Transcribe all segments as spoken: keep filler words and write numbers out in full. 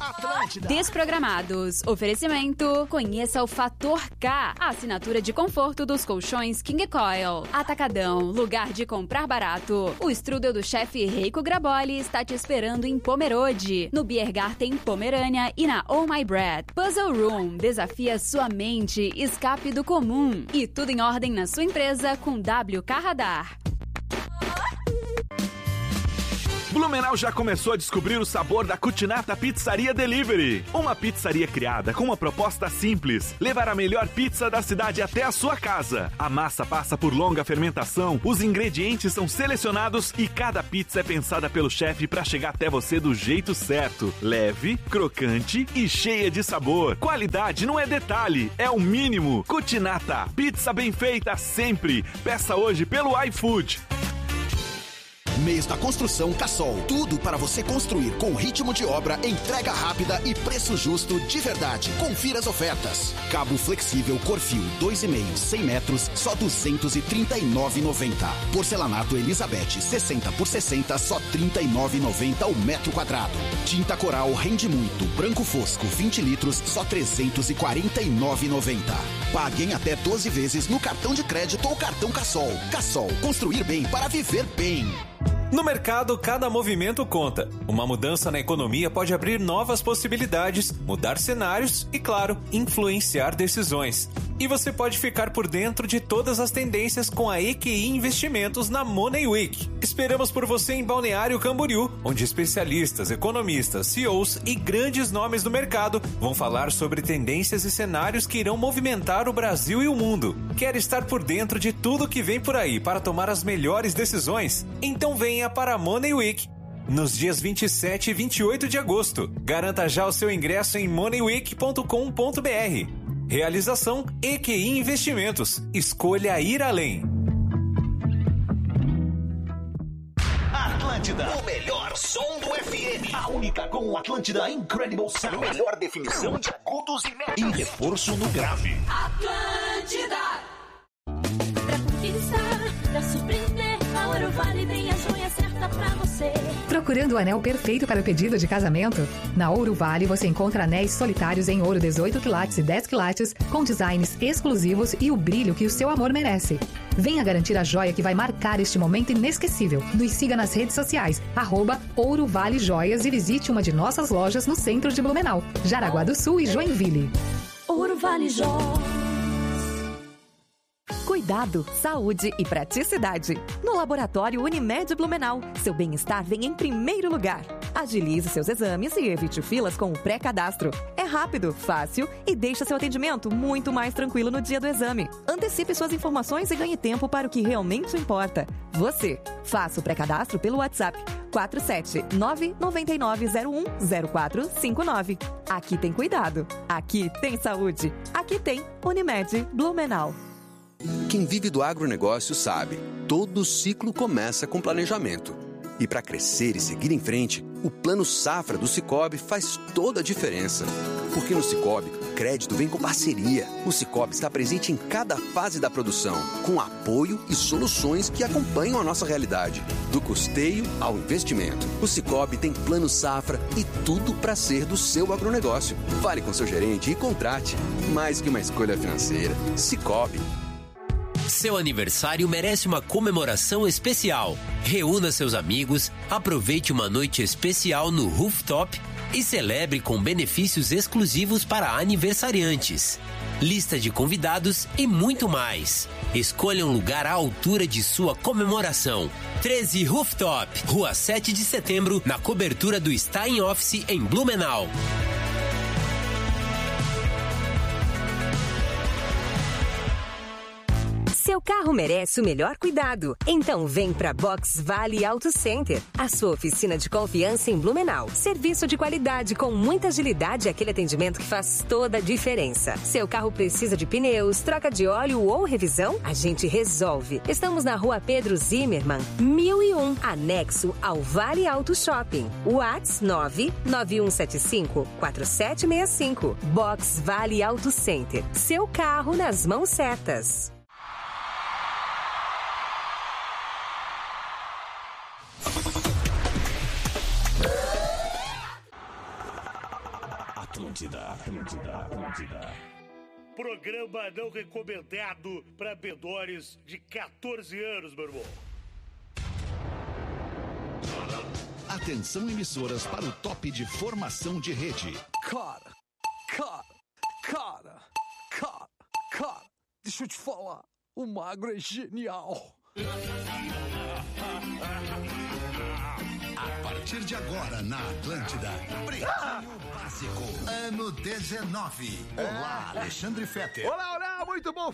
Atlântida. Desprogramados. Oferecimento. Conheça o Fator K. A assinatura de conforto dos colchões King Coil. Atacadão. Lugar de comprar barato. O strudel do chefe Reiko Graboli está te esperando em Pomerode. No Biergarten Pomerânia e na Oh My Bread. Puzzle Room. Desafia sua mente. Escape do comum. E tudo em ordem na sua empresa com W K Radar. Blumenau já começou a descobrir o sabor da Cucinata Pizzaria Delivery. Uma pizzaria criada com uma proposta simples: levar a melhor pizza da cidade até a sua casa. A massa passa por longa fermentação, os ingredientes são selecionados e cada pizza é pensada pelo chefe para chegar até você do jeito certo. Leve, crocante e cheia de sabor. Qualidade não é detalhe, é o mínimo. Cucinata, pizza bem feita sempre. Peça hoje pelo iFood. Mês da Construção Cassol. Tudo para você construir com ritmo de obra, entrega rápida e preço justo de verdade. Confira as ofertas. Cabo flexível Corfil dois e meio, cem metros, só duzentos e trinta e nove reais e noventa centavos. Porcelanato Elizabeth sessenta por sessenta, só trinta e nove reais e noventa centavos o metro quadrado. Tinta Coral rende muito, branco fosco vinte litros, só trezentos e quarenta e nove reais e noventa centavos. Pague em até doze vezes no cartão de crédito ou cartão Cassol. Cassol, construir bem para viver bem. No mercado, cada movimento conta. Uma mudança na economia pode abrir novas possibilidades, mudar cenários e, claro, influenciar decisões. E você pode ficar por dentro de todas as tendências com a E Q I Investimentos na Money Week. Esperamos por você em Balneário Camboriú, onde especialistas, economistas, C E Os e grandes nomes do mercado vão falar sobre tendências e cenários que irão movimentar o Brasil e o mundo. Quer estar por dentro de tudo que vem por aí para tomar as melhores decisões? Então venha para a Money Week nos dias vinte e sete e vinte e oito de agosto. Garanta já o seu ingresso em money week ponto com ponto b r. Realização E Q I Investimentos. Escolha ir além. Atlântida, o melhor som do F M. A única com o Atlântida Incredible Sound. Melhor definição de agudos e médios. E reforço no grave. Atlântida. Pra conquistar, pra surpreender, a Ouro Vale tem a joia certa pra você. Procurando o anel perfeito para o pedido de casamento? Na Ouro Vale você encontra anéis solitários em ouro dezoito quilates e dez quilates, com designs exclusivos e o brilho que o seu amor merece. Venha garantir a joia que vai marcar este momento inesquecível. Nos siga nas redes sociais, arroba Ouro Vale Joias, e visite uma de nossas lojas no centro de Blumenau, Jaraguá do Sul e Joinville. Ouro Vale Joias. Cuidado, saúde e praticidade. No Laboratório Unimed Blumenau, seu bem-estar vem em primeiro lugar. Agilize seus exames e evite filas com o pré-cadastro. É rápido, fácil e deixa seu atendimento muito mais tranquilo no dia do exame. Antecipe suas informações e ganhe tempo para o que realmente importa. Você. Faça o pré-cadastro pelo WhatsApp quatro sete nove nove nove zero um zero quatro cinco nove. Aqui tem cuidado. Aqui tem saúde. Aqui tem Unimed Blumenau. Quem vive do agronegócio sabe, todo ciclo começa com planejamento. E para crescer e seguir em frente, o Plano Safra do Sicoob faz toda a diferença. Porque no Sicoob, crédito vem com parceria. O Sicoob está presente em cada fase da produção, com apoio e soluções que acompanham a nossa realidade. Do custeio ao investimento, o Sicoob tem Plano Safra e tudo para ser do seu agronegócio. Fale com seu gerente e contrate. Mais que uma escolha financeira, Sicoob. Seu aniversário merece uma comemoração especial. Reúna seus amigos, aproveite uma noite especial no Rooftop e celebre com benefícios exclusivos para aniversariantes. Lista de convidados e muito mais. Escolha um lugar à altura de sua comemoração. treze Rooftop, Rua sete de Setembro, na cobertura do Stein Office em Blumenau. Seu carro merece o melhor cuidado. Então vem pra Box Vale Auto Center, a sua oficina de confiança em Blumenau. Serviço de qualidade com muita agilidade e aquele atendimento que faz toda a diferença. Seu carro precisa de pneus, troca de óleo ou revisão? A gente resolve. Estamos na Rua Pedro Zimmermann, mil e um, anexo ao Vale Auto Shopping. WhatsApp nove nove um sete cinco quatro sete seis cinco. Box Vale Auto Center. Seu carro nas mãos certas. Atlântida, Atlântida, Atlântida. Programa não recomendado para menores de catorze anos, meu irmão. Atenção, emissoras, para o top de formação de rede. Cara, cara, cara, cara, cara, deixa eu te falar, o Magro é genial. A partir de agora, na Atlântida, Pretinho Básico, ano dezenove. Olá, Alexandre Fetter. Olá, olá, muito bom.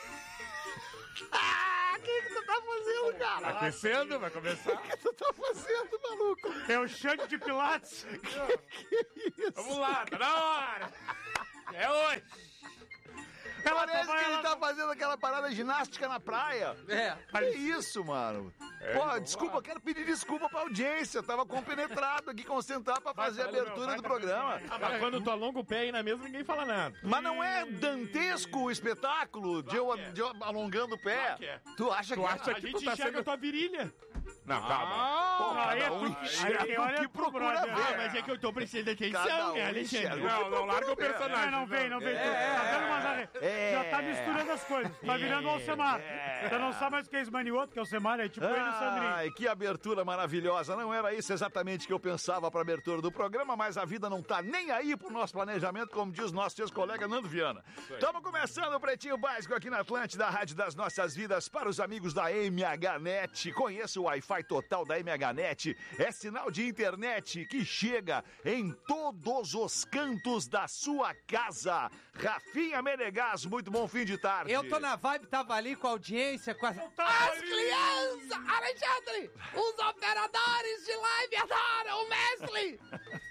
Ah, o que que tu tá fazendo, cara? Aquecendo, vai começar. O que tu tá fazendo, maluco? É o chante de pilates. Que que é isso? Vamos lá, tá na hora. É hoje. Ela Parece que ele ela... tá fazendo aquela parada ginástica na praia. É. Que isso, mano? É, Pô, desculpa, lá. Quero pedir desculpa pra audiência. Eu tava compenetrado aqui, concentrado pra fazer vai, a abertura meu, do programa. Ah, mas quando tu alonga o pé aí na mesa, ninguém fala nada. Mas não é dantesco o espetáculo de eu, de eu alongando o pé? É. Tu acha tu que... Acha que a gente tu tá enxerga sendo... a tua virilha. Não, calma. Ah, Pô, cada um enxerga o que procura ver. Ah, mas é que eu tô prestando atenção, né, Alexandre? Não, não larga o personagem. Não, não vem, não vem. Tá dando umas... Já tá misturando as coisas. Tá virando o Alcemar. Você não sabe mais o que é esmanioto, que é o Alcemar, é tipo ele e o Sandrinho. Ai, que abertura maravilhosa. Não era isso exatamente que eu pensava pra abertura do programa, mas a vida não tá nem aí pro nosso planejamento, como diz nosso ex-colega Nando Viana. Estamos começando o Pretinho Básico aqui na Atlântida, a Rádio das Nossas Vidas, para os amigos da M H Net. Conheça o Wi-Fi total da M H Net. É sinal de internet que chega em todos os cantos da sua casa. Rafinha Menegas, muito bom fim de tarde. Eu tô na vibe, tava ali com a audiência, com as... As crianças! Alexandre! Os operadores de live adoram o Mestre!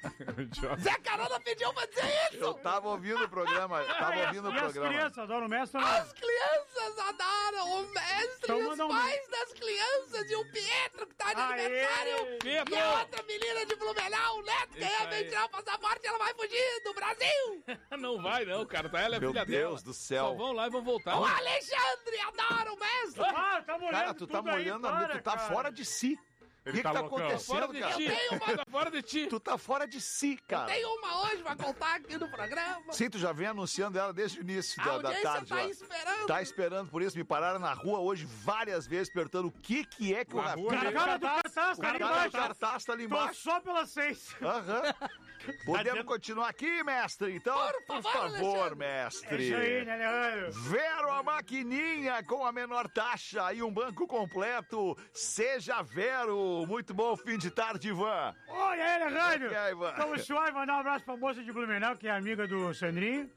Zé Carona pediu pra dizer isso! Eu tava ouvindo o programa, tava e ouvindo as, o programa. As crianças adoram o Mestre? As crianças adoram o Mestre! Então, os pais um... das crianças e o Pietro, que tá de Aê, aniversário! Pietro. E a outra menina de Blumenau, o Neto, que ia vem tirar o passaporte, ela vai fugir do Brasil! Não vai não, cara, tá? Ela é Meu filha Deus dela. do céu. Só vão lá e vão voltar. O Alexandre adora o Mestre! Ah, tá molhando Cara, tu tá molhando, aí, para, tu tá cara. fora de si. O que, tá, que tá acontecendo, cara? Eu tenho uma... Tá fora de ti. Tu tá fora de si, cara. Eu tenho uma hoje pra contar aqui no programa. Sim, tu já vem anunciando ela desde o início da, da tarde. tá lá. esperando. Tá esperando por isso. Me pararam na rua hoje várias vezes perguntando o que que é que o Rafinha... Cara, cara do cartaz, o cara do cartaz tá ali embaixo. Tô só pelas seis. Aham. Podemos continuar aqui, mestre? Então, por favor, por favor mestre. É isso aí, né, Leandro? Vero a maquininha com a menor taxa e um banco completo. Seja Vero. Muito bom fim de tarde, Ivan. Oi, aí, Leandro. É, Ivan. Então, suave, mandar um abraço pra moça de Blumenau, que é amiga do Sandrinho.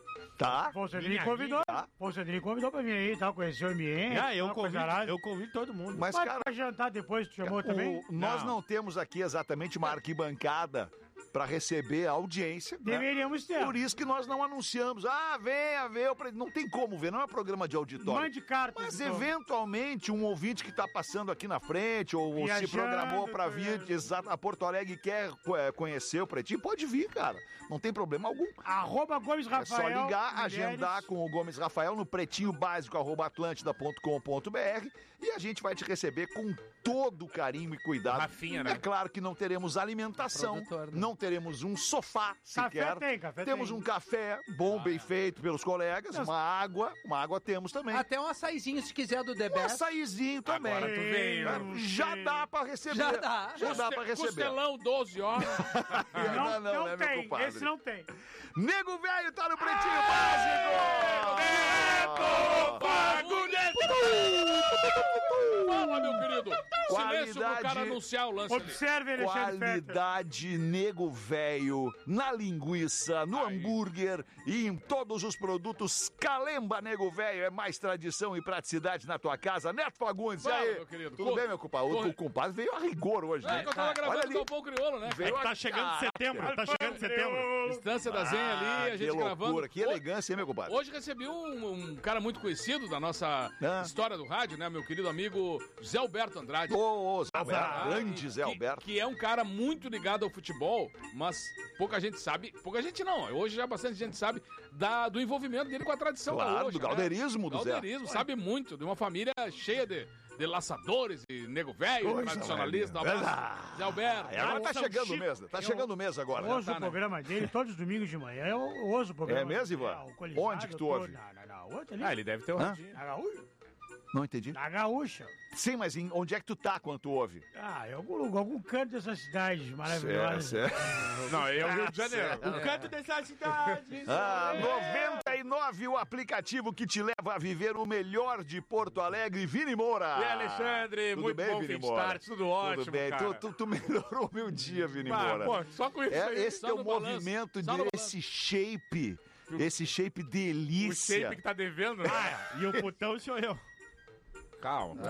Tá. Pô, o Sandrinho convidou. Tá. Pô, o Sandrinho convidou pra vir aí, tá? Conhecer o ambiente. Ah, eu convido, eu convido todo mundo. Mas, Pode cara... pra jantar depois, tu chamou o, também? Nós não. não temos aqui exatamente uma arquibancada para receber a audiência. Deveríamos né? ter. Por isso que nós não anunciamos. Ah, venha ver. Não tem como ver, não é programa de auditório. Mande carta. Mas eventualmente um ouvinte que está passando aqui na frente ou Viajando, se programou para vir exato, a Porto Alegre e quer é, conhecer o Pretinho, pode vir, cara. Não tem problema algum. Arroba Gomes Rafael. É só ligar, mulheres. agendar com o Gomes Rafael no pretinho básico arroba atlântida ponto com ponto br e a gente vai te receber com todo carinho e cuidado. Rafinha, né? É claro que não teremos alimentação, Produtor, né? não teremos um sofá sequer. Café tem, café temos tem. um café bom, ah, bem feito pelos colegas, Deus. uma água, uma água temos também. Até um açaizinho, se quiser, do The Um Best. açaizinho também. Agora tu vem, Já dá pra receber. Já dá. Já dá pra receber. Costelão, doze horas. não, não, não, não né, tem, meu compadre? esse não tem. Nego Velho tá no Pretinho Básico! Neto Bagulhento! Fala, meu querido. Silêncio pro cara anunciar o lance. Observe, Alexandre Qualidade Nego Velho na linguiça, no Aí. hambúrguer e em todos os produtos. Calemba Nego Velho é mais tradição e praticidade na tua casa. Neto Fagundes, Fala, aí? Meu querido. Tudo Co... bem, meu compadre? O, o compadre veio a rigor hoje, é, né? É que eu tava gravando o Galpão Crioulo, né? Veio é que tá chegando em setembro, tá chegando em setembro. Instância da Zenha ali, ah, a gente que gravando. Loucura, que elegância, hein, meu compadre? Hoje recebi um, um cara muito conhecido da nossa ah. história do rádio, né? Meu querido amigo Zé Alberto Andrade. Ô, ô, Zé Alberto, ah, grande Zé Alberto. Que, que é um cara muito ligado ao futebol, mas pouca gente sabe, pouca gente não, hoje já bastante gente sabe da, do envolvimento dele com a tradição claro, gaúcha. do galdeirismo né? do Zé. Galdeirismo, sabe muito, de uma família cheia de... de laçadores e nego velho, Coisa tradicionalista. Um mais linda. abraço, Zé Alberto. É, agora tá São chegando o Chico. mês, tá Eu- chegando o mês agora. Eu ouço tá, o né? programa dele todos os domingos de manhã. Eu ouço o programa. É mesmo, Ivan? dele, alcoolizado, Onde que tu eu tô ouve? Na, na, na outra ali. Ah, ele deve ter um Hã? radinho. Na gaúcha. Não entendi. Na gaúcha. Sim, mas em- onde é que tu tá quando tu ouve? Ah, em algum lugar, algum canto dessas cidades maravilhosas. Certo, certo. Não, é o Rio de Janeiro. Certo. O canto dessa cidade. Ah, noventa e nove, o aplicativo que te leva a viver o melhor de Porto Alegre, Vini Moura. E Alexandre, Tudo muito bem, bom Vini fim de Moura? tarde, tudo ótimo, Tudo bem, cara. tu, tu, tu melhorou o meu dia, Vini Ah, Moura. pô, só com isso É, aí, esse só teu no balanço, movimento, só no de, esse shape, esse shape O delícia. shape que tá devendo, né? E o putão sou eu. Calma.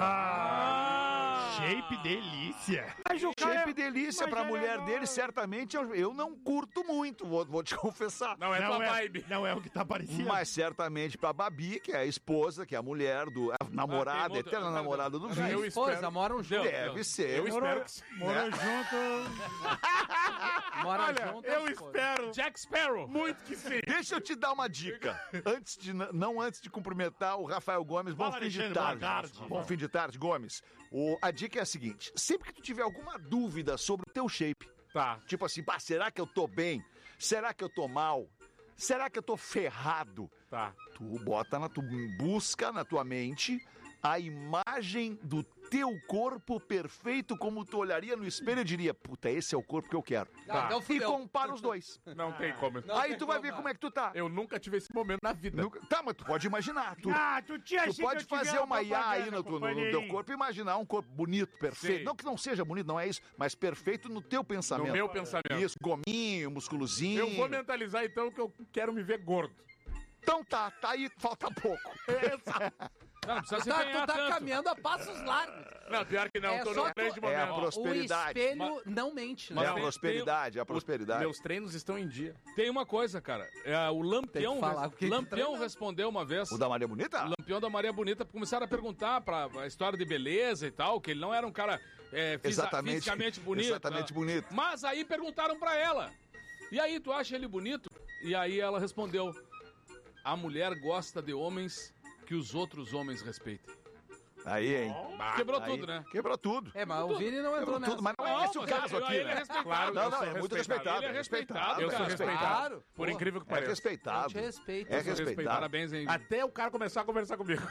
Ah, Shape delícia. Mas o cara Shape é- delícia mas pra ele mulher é- dele, certamente eu, eu não curto muito, vou, vou te confessar. Não é Não tua é, vibe. não é o que tá parecendo. Mas certamente pra Babi, que é a esposa, que é a mulher do. A namorada, Ah, tem eterna outra- namorada do Eu Vini. espero- Esposa, moram juntos. Deve ser. Eu espero que sim. Morou junto. Moram Olha, juntos. eu pô. espero. Jack Sparrow. Muito que sim. Deixa eu te dar uma dica. Antes de, não antes de cumprimentar o Rafael Gomes, bom Fala, fim de Alexandre, tarde. boa tarde. Bom fim de tarde, Gomes. O, a dica é a seguinte: sempre que tu tiver alguma dúvida sobre o teu shape, Tá. tipo assim, pá, será que eu tô bem? Será que eu tô mal? Será que eu tô ferrado? Tá. Tu bota na tu busca na tua mente a imagem do teu corpo perfeito como tu olharia no espelho e diria, puta, esse é o corpo que eu quero. Ah, então E fudeu. compara os dois. Não tem como. Aí tu vai ver como é que tu tá. Eu nunca tive esse momento na vida. Nunca- Tá, mas tu pode imaginar. Tu, Ah, tu tinha tu achado pode que eu tive fazer uma I A aí propaganda no, tu- no- no companhia teu aí. corpo e imaginar um corpo bonito, perfeito. Sim. Não que não seja bonito, não é isso, mas perfeito no teu pensamento. No meu pensamento. Isso, gominho, musculozinho. Eu vou mentalizar então que eu quero me ver gordo. Então tá, tá aí, falta pouco. Não, não precisa se Tá, empenhar tu tá tanto. caminhando a passos largos. Não, pior que não, É tô só no grande tu- É a momento. prosperidade. O espelho não mente, né? É a tem- prosperidade, é a tem- prosperidade. Meus treinos estão em dia. Tem uma coisa, cara. É, o Lampião, Tem que falar res- o que que Lampião treina. respondeu uma vez. O da Maria Bonita? O Lampião da Maria Bonita começaram a perguntar pra a história de beleza e tal, que ele não era um cara é, fisa- Exatamente. fisicamente bonito. Exatamente né? bonito. Mas aí perguntaram pra ela. E aí, tu acha ele bonito? E aí ela respondeu: a mulher gosta de homens que os outros homens respeitem. Aí, hein? Quebrou Aí, tudo, né? Quebrou tudo. É, mas o Vini não entrou Quebrou nessa. tudo, mas não é esse o mas caso ele- aqui, ele né? é respeitado. Claro, não, eu não, sou é muito respeitado. respeitado. Ele é respeitado, Eu cara. sou respeitado. Claro. Por Pô, incrível que É pareça. respeitado. Eu te respeito. É Eu sou respeitado. respeitado. Parabéns, hein? Até o cara começar a conversar comigo.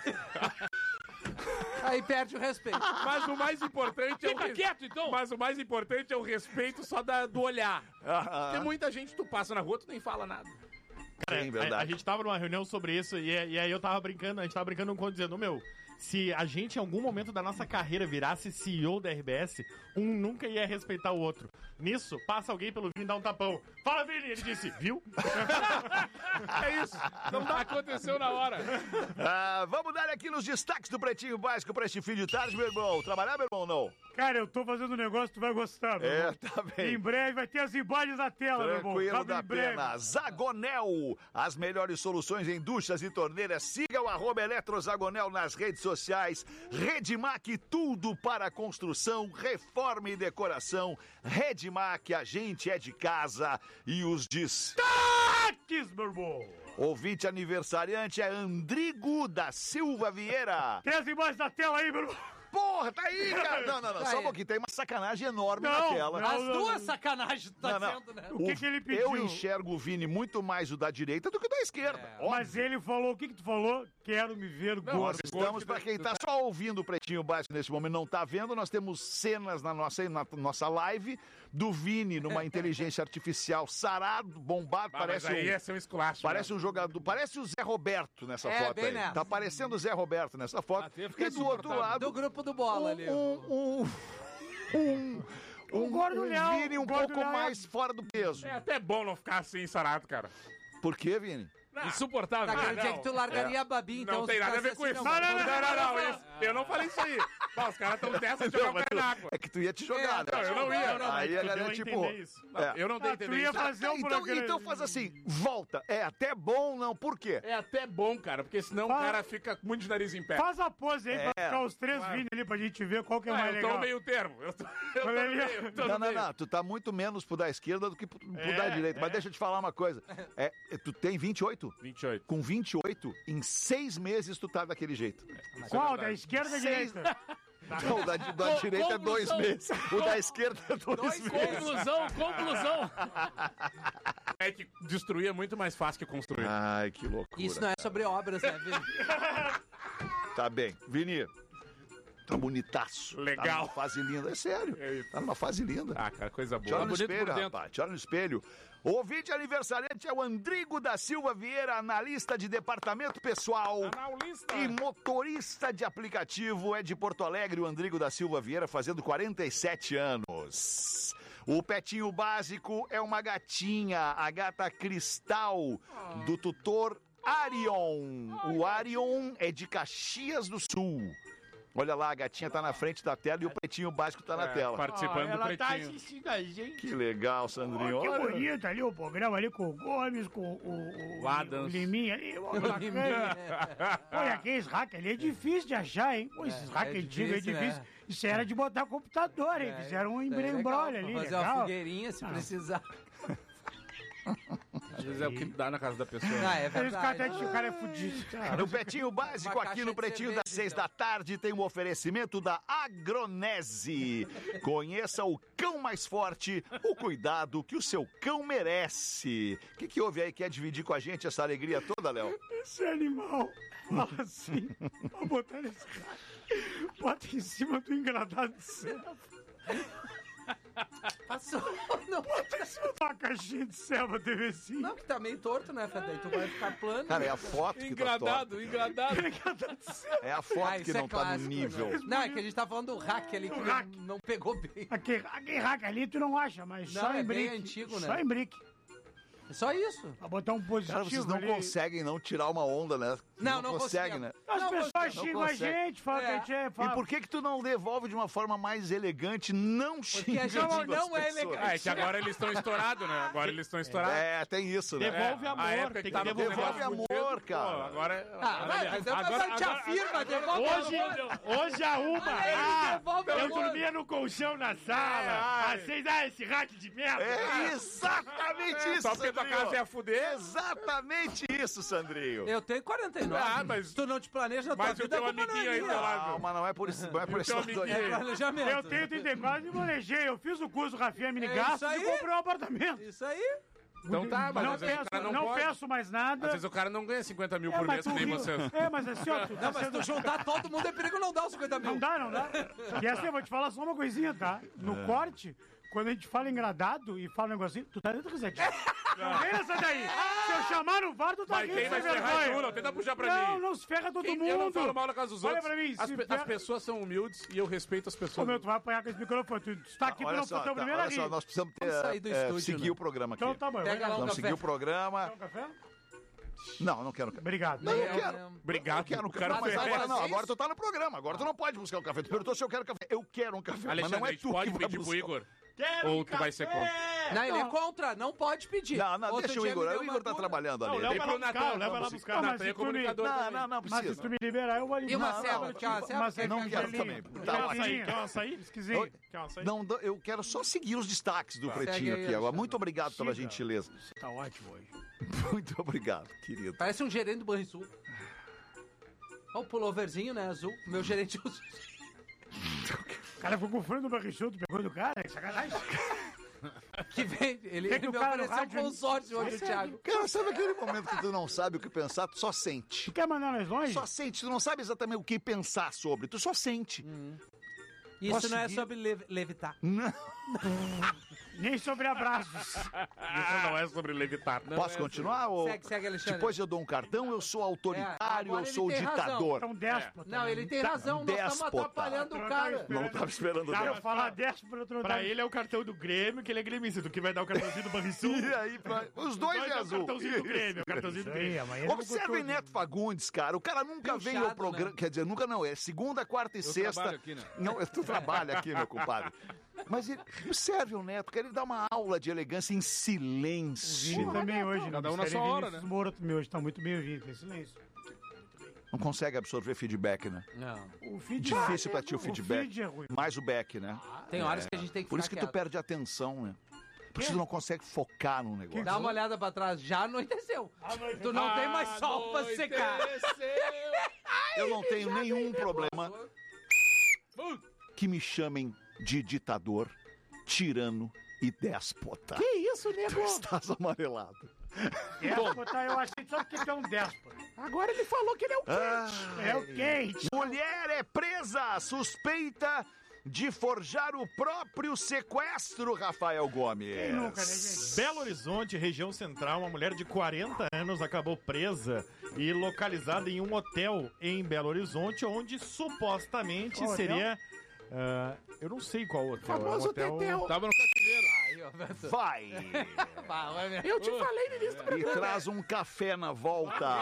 Aí perde o respeito. Mas o mais importante é o Fica res- quieto, então. Mas o mais importante é o respeito só da, do olhar. Aham. Tem muita gente, tu passa na rua, tu nem fala nada. Cara, Sim, a, verdade. a gente tava numa reunião sobre isso e, e aí eu tava brincando, a gente tava brincando com dizendo, meu, se a gente em algum momento da nossa carreira virasse C E O da R B S, um nunca ia respeitar o outro. Nisso, passa alguém pelo Vini e dá um tapão. Fala, Vini! Ele disse, viu? É isso. Não dá, aconteceu na hora. Ah, vamos dar aqui nos destaques do Pretinho Básico pra este fim de tarde, meu irmão. Trabalhar, meu irmão, não? Cara, eu tô fazendo um negócio, tu vai gostar, meu É, irmão. tá bem. Em breve vai ter as imagens na tela, meu irmão. Tranquilo Sabe, da em breve. pena. Zagonel, as melhores soluções em duchas e torneiras. Siga o arroba Eletrozagonel nas redes sociais. Redmac, tudo para construção, reforma e decoração. Redmac, a gente é de casa. E os destaques, meu irmão. Ouvinte aniversariante é Andrigo da Silva Vieira. Tem as imagens na tela aí, meu irmão. Porra, tá aí, cara. Não, não, não. Tá Só um aí. pouquinho. Tem uma sacanagem enorme Não, na tela. não, As não, duas não. sacanagens tu tá Não, não. dizendo, né? O que que ele pediu? Eu enxergo o Vini muito mais o da direita do que o da esquerda. Óbvio. Mas ele falou, o que que tu falou? Quero me ver Nós gordo. estamos, para quem está só ouvindo o Pretinho Básico nesse momento não está vendo, nós temos cenas na nossa, na nossa live do Vini numa inteligência artificial sarado, bombado, Ah, parece mas aí um, ia ser um esculacho. parece um jogador, parece o Zé Roberto nessa É, foto bem aí. nessa. Tá parecendo o Zé Roberto nessa foto. Ah, teve que E do outro insuportável. lado, Do grupo do bola ali. um, um, um, um, gordo um Léo, Vini um o gordo pouco Léo é- mais fora do peso. É até bom não ficar assim, sarado, cara. Por quê, Vini? Insuportável. Tá querendo Ah, dizer não. que tu largaria a Babi, então. Não tem se nada a ver ficasse com assim, isso. não. Não, não, não, não, isso. Eu não falei isso aí. Bah, os caras estão dessa de jogar o mas cara na água. é que tu ia te jogar, É, né? Não, eu não ia. Não, Aí tu a deu galera, a tipo... entender isso. é. Eu não dei Ah, a tu entender ia isso. fazer um Então, programa. então faz assim, volta. É até bom, não, por quê? É até bom, cara, porque senão o Fala. cara fica muito de nariz em pé. Faz a pose aí É. pra ficar os três Claro. Vini ali pra gente ver qual que é Ah, mais eu tô legal. no meio termo. Eu tô, eu tô Olha no ali. meio. eu tô Não, no não, meio. não, tu tá muito menos pro da esquerda do que pro, pro É, da direita. Mas é. deixa eu te falar uma coisa. É, tu tem vinte e oito? vinte e oito. Com vinte e oito, em seis meses tu tá daquele jeito. Qual? verdade. Da esquerda ou da Seis- direita? Não, o da, da direita é dois meses. O da esquerda é dois, dois meses. Conclusão, conclusão. É que destruir é muito mais fácil que construir. Ai, que loucura. Isso não é sobre obras, né, Vini? Tá bem. Vini, tá bonitaço. Legal. Tá numa fase linda. É sério. É tá numa fase linda. Ah, cara, coisa boa. Te olha no bonito espelho, por dentro. rapaz. Te olha no espelho. O ouvinte aniversariante é o Andrigo da Silva Vieira, analista de departamento pessoal Analista. e motorista de aplicativo. É de Porto Alegre, o Andrigo da Silva Vieira, fazendo quarenta e sete anos. O petinho básico é uma gatinha, a gata Cristal, do tutor Arion. O Arion é de Caxias do Sul. Olha lá, a gatinha tá na frente da tela e o pretinho básico tá na É, tela. participando do Ela tá pretinho. assistindo a gente. Que legal, Sandrinho. Oh, que Olha. bonito ali o programa ali com o Gomes, com o, o, O Adams. o Liminha ali. ó, bacana. Pô, e aqueles hack ali é difícil de achar, hein? Pô, esses É, hack é antigos é difícil, difícil. né? Isso era de botar computador, hein? É, Fizeram um é embrulho legal, ali, pra fazer legal. uma fogueirinha se Ah. precisar. Às vezes é o que dá na casa da pessoa. Ah, é Esse cara, verdade. tá- o cara é fudido. cara. No Pretinho Básico, Uma aqui caixa no de Pretinho cerveja, das seis então. da tarde, tem um oferecimento da Agronese. Conheça o cão mais forte, o cuidado que o seu cão merece. O que, que houve aí? Quer dividir com a gente essa alegria toda, Léo? Esse animal fala assim, pra botar nesse cara, bota em cima do engradado de ceva. Passou. Não, Bota em cima de uma caixinha de ceva, T V cinco. não, que tá meio torto, né, Fred? Aí tu vai ficar plano. Cara, é a foto que tá Engradado, torta. engradado. Engradado de ceva. É a foto Ah, que isso não é tá no clássico, nível. né? Não, é que a gente tá falando do hack ali que Do hack. não, não pegou bem. Aquele, aquele hack ali tu não acha, mas Não, só é em bem brick. antigo, né? Só em brick. É só isso. Pra botar um positivo Cara, vocês não ali. conseguem não tirar uma onda, né? Não, não conseguem, conseguimos. né? As Não, pessoas não xingam a consegue. gente, falam É. que a gente é... E Fala... por que que tu não devolve de uma forma mais elegante, não xingando a gente as não é pessoas? elegante. Ah, é que agora eles estão estourados, né? Agora eles estão estourados. É, tem isso, né? Devolve É, a amor, época tem que que tava devolver Devolve amor. amor, Pô, cara. agora... Ah, vai, mas agora- agora, te agora- afirma, devolve Hoje, amor. hoje a uma, Aí, ah, devolve eu amor. dormia no colchão na sala, às seis, ah, esse hack de merda. É exatamente isso, Só porque tua Sandrinho. casa é a fuder. Exatamente isso, Sandrinho. Eu tenho quarenta e nove. Ah, mas- Se tu não te planeja na tua Mas o vida, teu a culpa não é amiguinho aí minha. do lado. Não, mas não é por isso, não é por E o isso. teu amiguinho É aí? planejamento. Eu tenho trinta e quatro e manejei. Eu fiz o curso Rafinha Mini É Gastos isso aí. e comprei um apartamento. Isso aí. Então tá, mas não às vezes peço, o cara não, não pode. peço mais nada. Às vezes o cara não ganha cinquenta mil É, por mas mês, tu que nem riu. vocês. É, mas assim, ó, tu tá Não, mas se sendo- tu juntar todo mundo é perigo não dar os cinquenta mil. Não dá, não dá. E assim, eu vou te falar só uma coisinha, tá? No corte, quando a gente fala engradado e fala um negocinho, tu tá dentro do risadinho. Não vem essa daí. Se eu chamar no V A R, tu tá Mas rindo quem vai sem ferrar é vergonha. tu, não tenta puxar pra Não, mim. não se ferra todo Quem- mundo. Eu não falo mal na casa dos Olha outros. pra mim, as, se pe- ferra- as pessoas são humildes e eu respeito as Ô, pessoas. meu, tu vai apanhar com esse microfone. Tu está aqui pra Olha não só, ser o tá, primeiro a olha só, rir. nós precisamos ter, Vamos sair do é, estúdio, seguir né? o programa aqui. Então tá bom, eu Pega vou lá um Vamos café. seguir o programa. Quer um café? Não, não quero café. Obrigado. Não, eu Eu quero. mesmo. Obrigado. Eu quero um O cara café. Mas foi- agora não, Mas agora isso- tu tá no programa. Agora tu não pode buscar o café. Tu perguntou se eu quero café. Eu quero um café. Alexandre, mas não a é gente tu pode que vai pedir pro buscar. Igor? Quero Ou um tu vai ser café. contra? Não, ele é contra. Não pode pedir. Não, não, Outro deixa o dia Igor. me deu O uma Igor tá cura. trabalhando Não, ali. leva Tem lá pro buscar, Natan, leva lá vamos buscar. Não, Natan mas é se tu me- comunicador Não, também. não, não Mas se precisa. tu me liberar, eu vou ali. E uma Não, ceva, não, quer uma ceva? mas Quer não que quero gelinho? também. Quer Tá, um mas- açaí? Quer um açaí? Esquisinho. Quer um açaí? Não, eu quero só seguir os destaques do Segue Pretinho aí, aqui agora. Alexandre. Muito obrigado pela Siga. gentileza. Tá ótimo hoje. Muito obrigado, querido. Parece um gerente do Banrisul. Olha o pulloverzinho, né, azul. Meu gerente azul. O cara ficou com fone do barrichudo, pegou do cara, que sacanagem. Que vem, ele, Tem ele que o me cara no ofereceu um rádio, consórcio hoje, o Sério? Thiago. Cara, sabe aquele momento que tu não sabe o que pensar, tu só sente. Tu quer mandar nós longe? Só sente, tu não sabe exatamente o que pensar sobre, tu só sente. Isso Posso não é seguir? sobre lev- levitar. Não. Nem sobre abraços. Isso não é sobre levitar. Não Posso é continuar? Ou... Segue, segue, Alexandre. Depois eu dou um cartão, eu sou autoritário, agora eu ele sou tem razão. ditador. É um déspota. Não, ele tem Tá, razão. Nós estamos déspota. atrapalhando o Eu cara. Não tava esperando Tava dela. falar déspota, outro não Pra tava- ele é o cartão do Grêmio, que ele é gremista. Tu que vai dar o cartãozinho do Banrisul? E aí, pra... os dois é é o azul. cartãozinho do Grêmio, é o cartãozinho do Isso aí, Grêmio. amanhã ele Observem botou tudo. Neto Fagundes, cara. O cara nunca vem ao Pinchado, programa. né? Quer dizer, nunca não. É segunda, quarta e Eu sexta. trabalho aqui, né? Não, tu trabalha aqui, meu compadre. Mas ele, observe o Neto, que ele dá uma aula de elegância em silêncio. Vini também hoje, Cada um não na sua hora, né? O Moro também hoje tá muito bem ouvido, tem silêncio. Não consegue absorver feedback, né? Não. O feed Difícil pra ti o O feedback. feed é ruim. Mais o back, né? Tem horas que a gente tem que Por ficar isso que tu quieto. perde a atenção, né? Por isso tu não consegue focar no negócio. Dá uma olhada pra trás. Já anoiteceu. Tu não tem mais sol pra secar. Eu não tenho nenhum problema. que me chamem de ditador, tirano e déspota. Que isso, nego? Tu estás amarelado. Déspota, eu achei só que tu é um déspota. Agora ele falou que ele é o quente. Ai. É o quente. Mulher é presa, suspeita de forjar o próprio sequestro, Rafael Gomes. Quem nunca, né, gente? Belo Horizonte, região central, uma mulher de quarenta anos acabou presa e localizada em um hotel em Belo Horizonte, onde supostamente Qual seria... ah, eu não sei qual hotel. Famoso é um hotel... Tetel. Tava no cativeiro. Aí, ó, Beto. Vai! Eu te falei no início do E programa. traz um café na volta.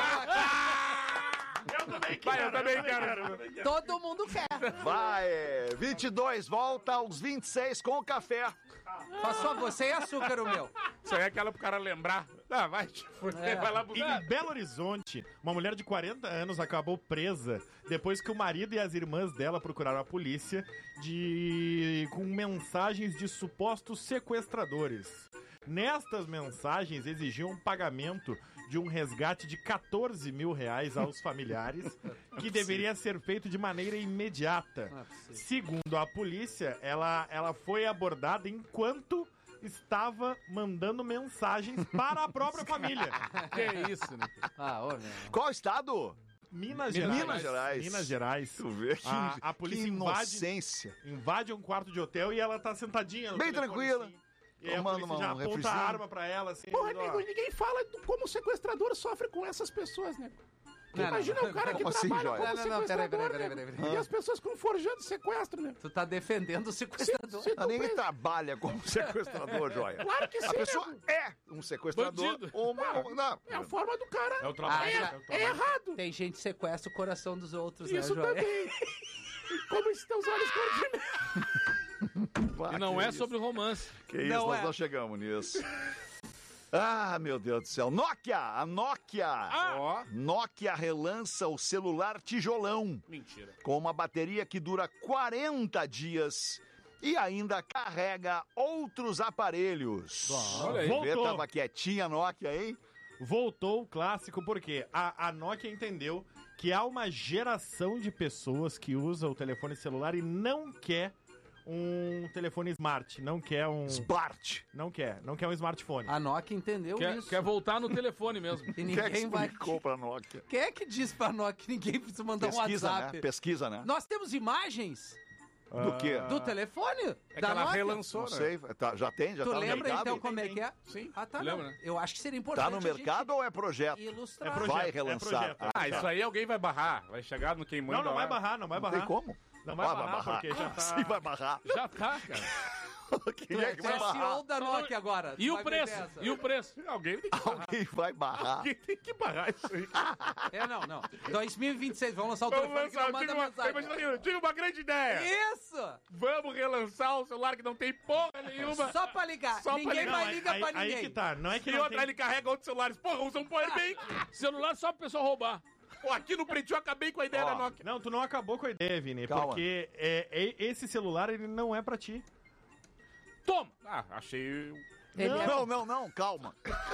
Eu também Vai, eu também quero. Todo mundo quer. Vai! vinte e dois, volta aos vinte e seis com o café. Faz só você e açúcar o meu. Isso aí é aquela pro cara lembrar. Ah, vai te fuder, É. vai lá pro... Em Belo Horizonte, uma mulher de quarenta anos acabou presa depois que o marido e as irmãs dela procuraram a polícia de... com mensagens de supostos sequestradores. Nestas mensagens exigiam um pagamento de um resgate de quatorze mil reais aos familiares, que deveria ser feito de maneira imediata. Segundo a polícia, ela, ela foi abordada enquanto estava mandando mensagens para a própria família. Que isso, né? Ah, ô, meu. Qual estado? Minas Minas Gerais. Minas Gerais. Minas Gerais. Tu vê que, A, a polícia que invade, inocência. invade um quarto de hotel e ela tá sentadinha no Bem telefone, tranquila. assim. E aí a Tomando polícia já um aponta a refrizinho. arma pra ela, assim. Porra, ó. nego, ninguém fala do- como o sequestrador sofre com essas pessoas, nego. Não, não, Imagina não, o cara que como assim, trabalha Joia? como Não, não, não, peraí, sequestrador, peraí, peraí, nego. peraí, E as pessoas ficam forjando sequestro, né? Tu tá defendendo o sequestrador. Se- se- Ah, ninguém trabalha como sequestrador, Joia. Claro que A sim, pessoa nego. é um sequestrador. Bandido. Ou uma, não. É a forma do cara. É o trabalho. Ah, é o já- trabalho. É errado. Tem gente que sequestra o coração dos outros, Isso né, Joia? também. Como estão os olhos cor Ah, E não que é isso. sobre romance. Que isso, Não nós é. não chegamos nisso. Ah, meu Deus do céu. Nokia, a Nokia. Ó. Nokia relança o celular tijolão. Mentira. Com uma bateria que dura quarenta dias e ainda carrega outros aparelhos. Olha aí. Vê, Voltou. tava quietinha a Nokia, hein? Voltou o clássico porque a, a Nokia entendeu que há uma geração de pessoas que usa o telefone celular e não quer um telefone smart, não quer um... Smart. Não quer, não quer um smartphone. A Nokia entendeu Quer, isso. quer voltar no telefone mesmo. E Quem é que ninguém vai... explicou pra Nokia? Quem é que disse pra Nokia que ninguém precisa mandar um Pesquisa, WhatsApp? né? Pesquisa, né? Nós temos imagens Do quê? do telefone É que da ela Nokia. relançou, Não né? sei, tá- já tem, já Tu tá no lembra mercado? então como é que é? Sim. Ah, tá. Lembra, não. né? Eu acho que seria importante Tá no a gente mercado ou é projeto? ilustrar. É projeto, Vai é relançar. projeto. Ah, Ah, isso aí alguém vai barrar. Vai chegar no quem manda Não, não lá. vai barrar, não vai Não barrar. tem como? Não vai Ah, barrar, porque já tá... Sim, vai barrar. Já tá, cara. Quem Tu é é, que tu vai é C E O barrar? da Nokia agora. E Tu o vai preço? meter essa. E o preço? Alguém tem que barrar. Alguém vai barrar. Alguém tem que barrar isso aí. É, não, não. dois mil e vinte e seis, vamos lançar o Vamos telefone que lançar. não Eu tive, manda uma, mensagem. imagina, eu tive uma grande ideia. Isso! Vamos relançar o celular que não tem porra nenhuma. Só pra ligar. Só pra Ninguém ligar. vai Não, ligar aí, pra aí ninguém. que tá, não é que E não outra, tem... ele carrega outros celulares. Porra, usa um powerbank. Celular só pro pessoal roubar. Pô, aqui no Pretinho eu acabei com a ideia Ó. da Nokia. Não, tu não acabou com a ideia, Vini, Calma. porque é, é- esse celular ele não é pra ti. Toma. Ah, achei... Ele não, é- não, não, não, calma.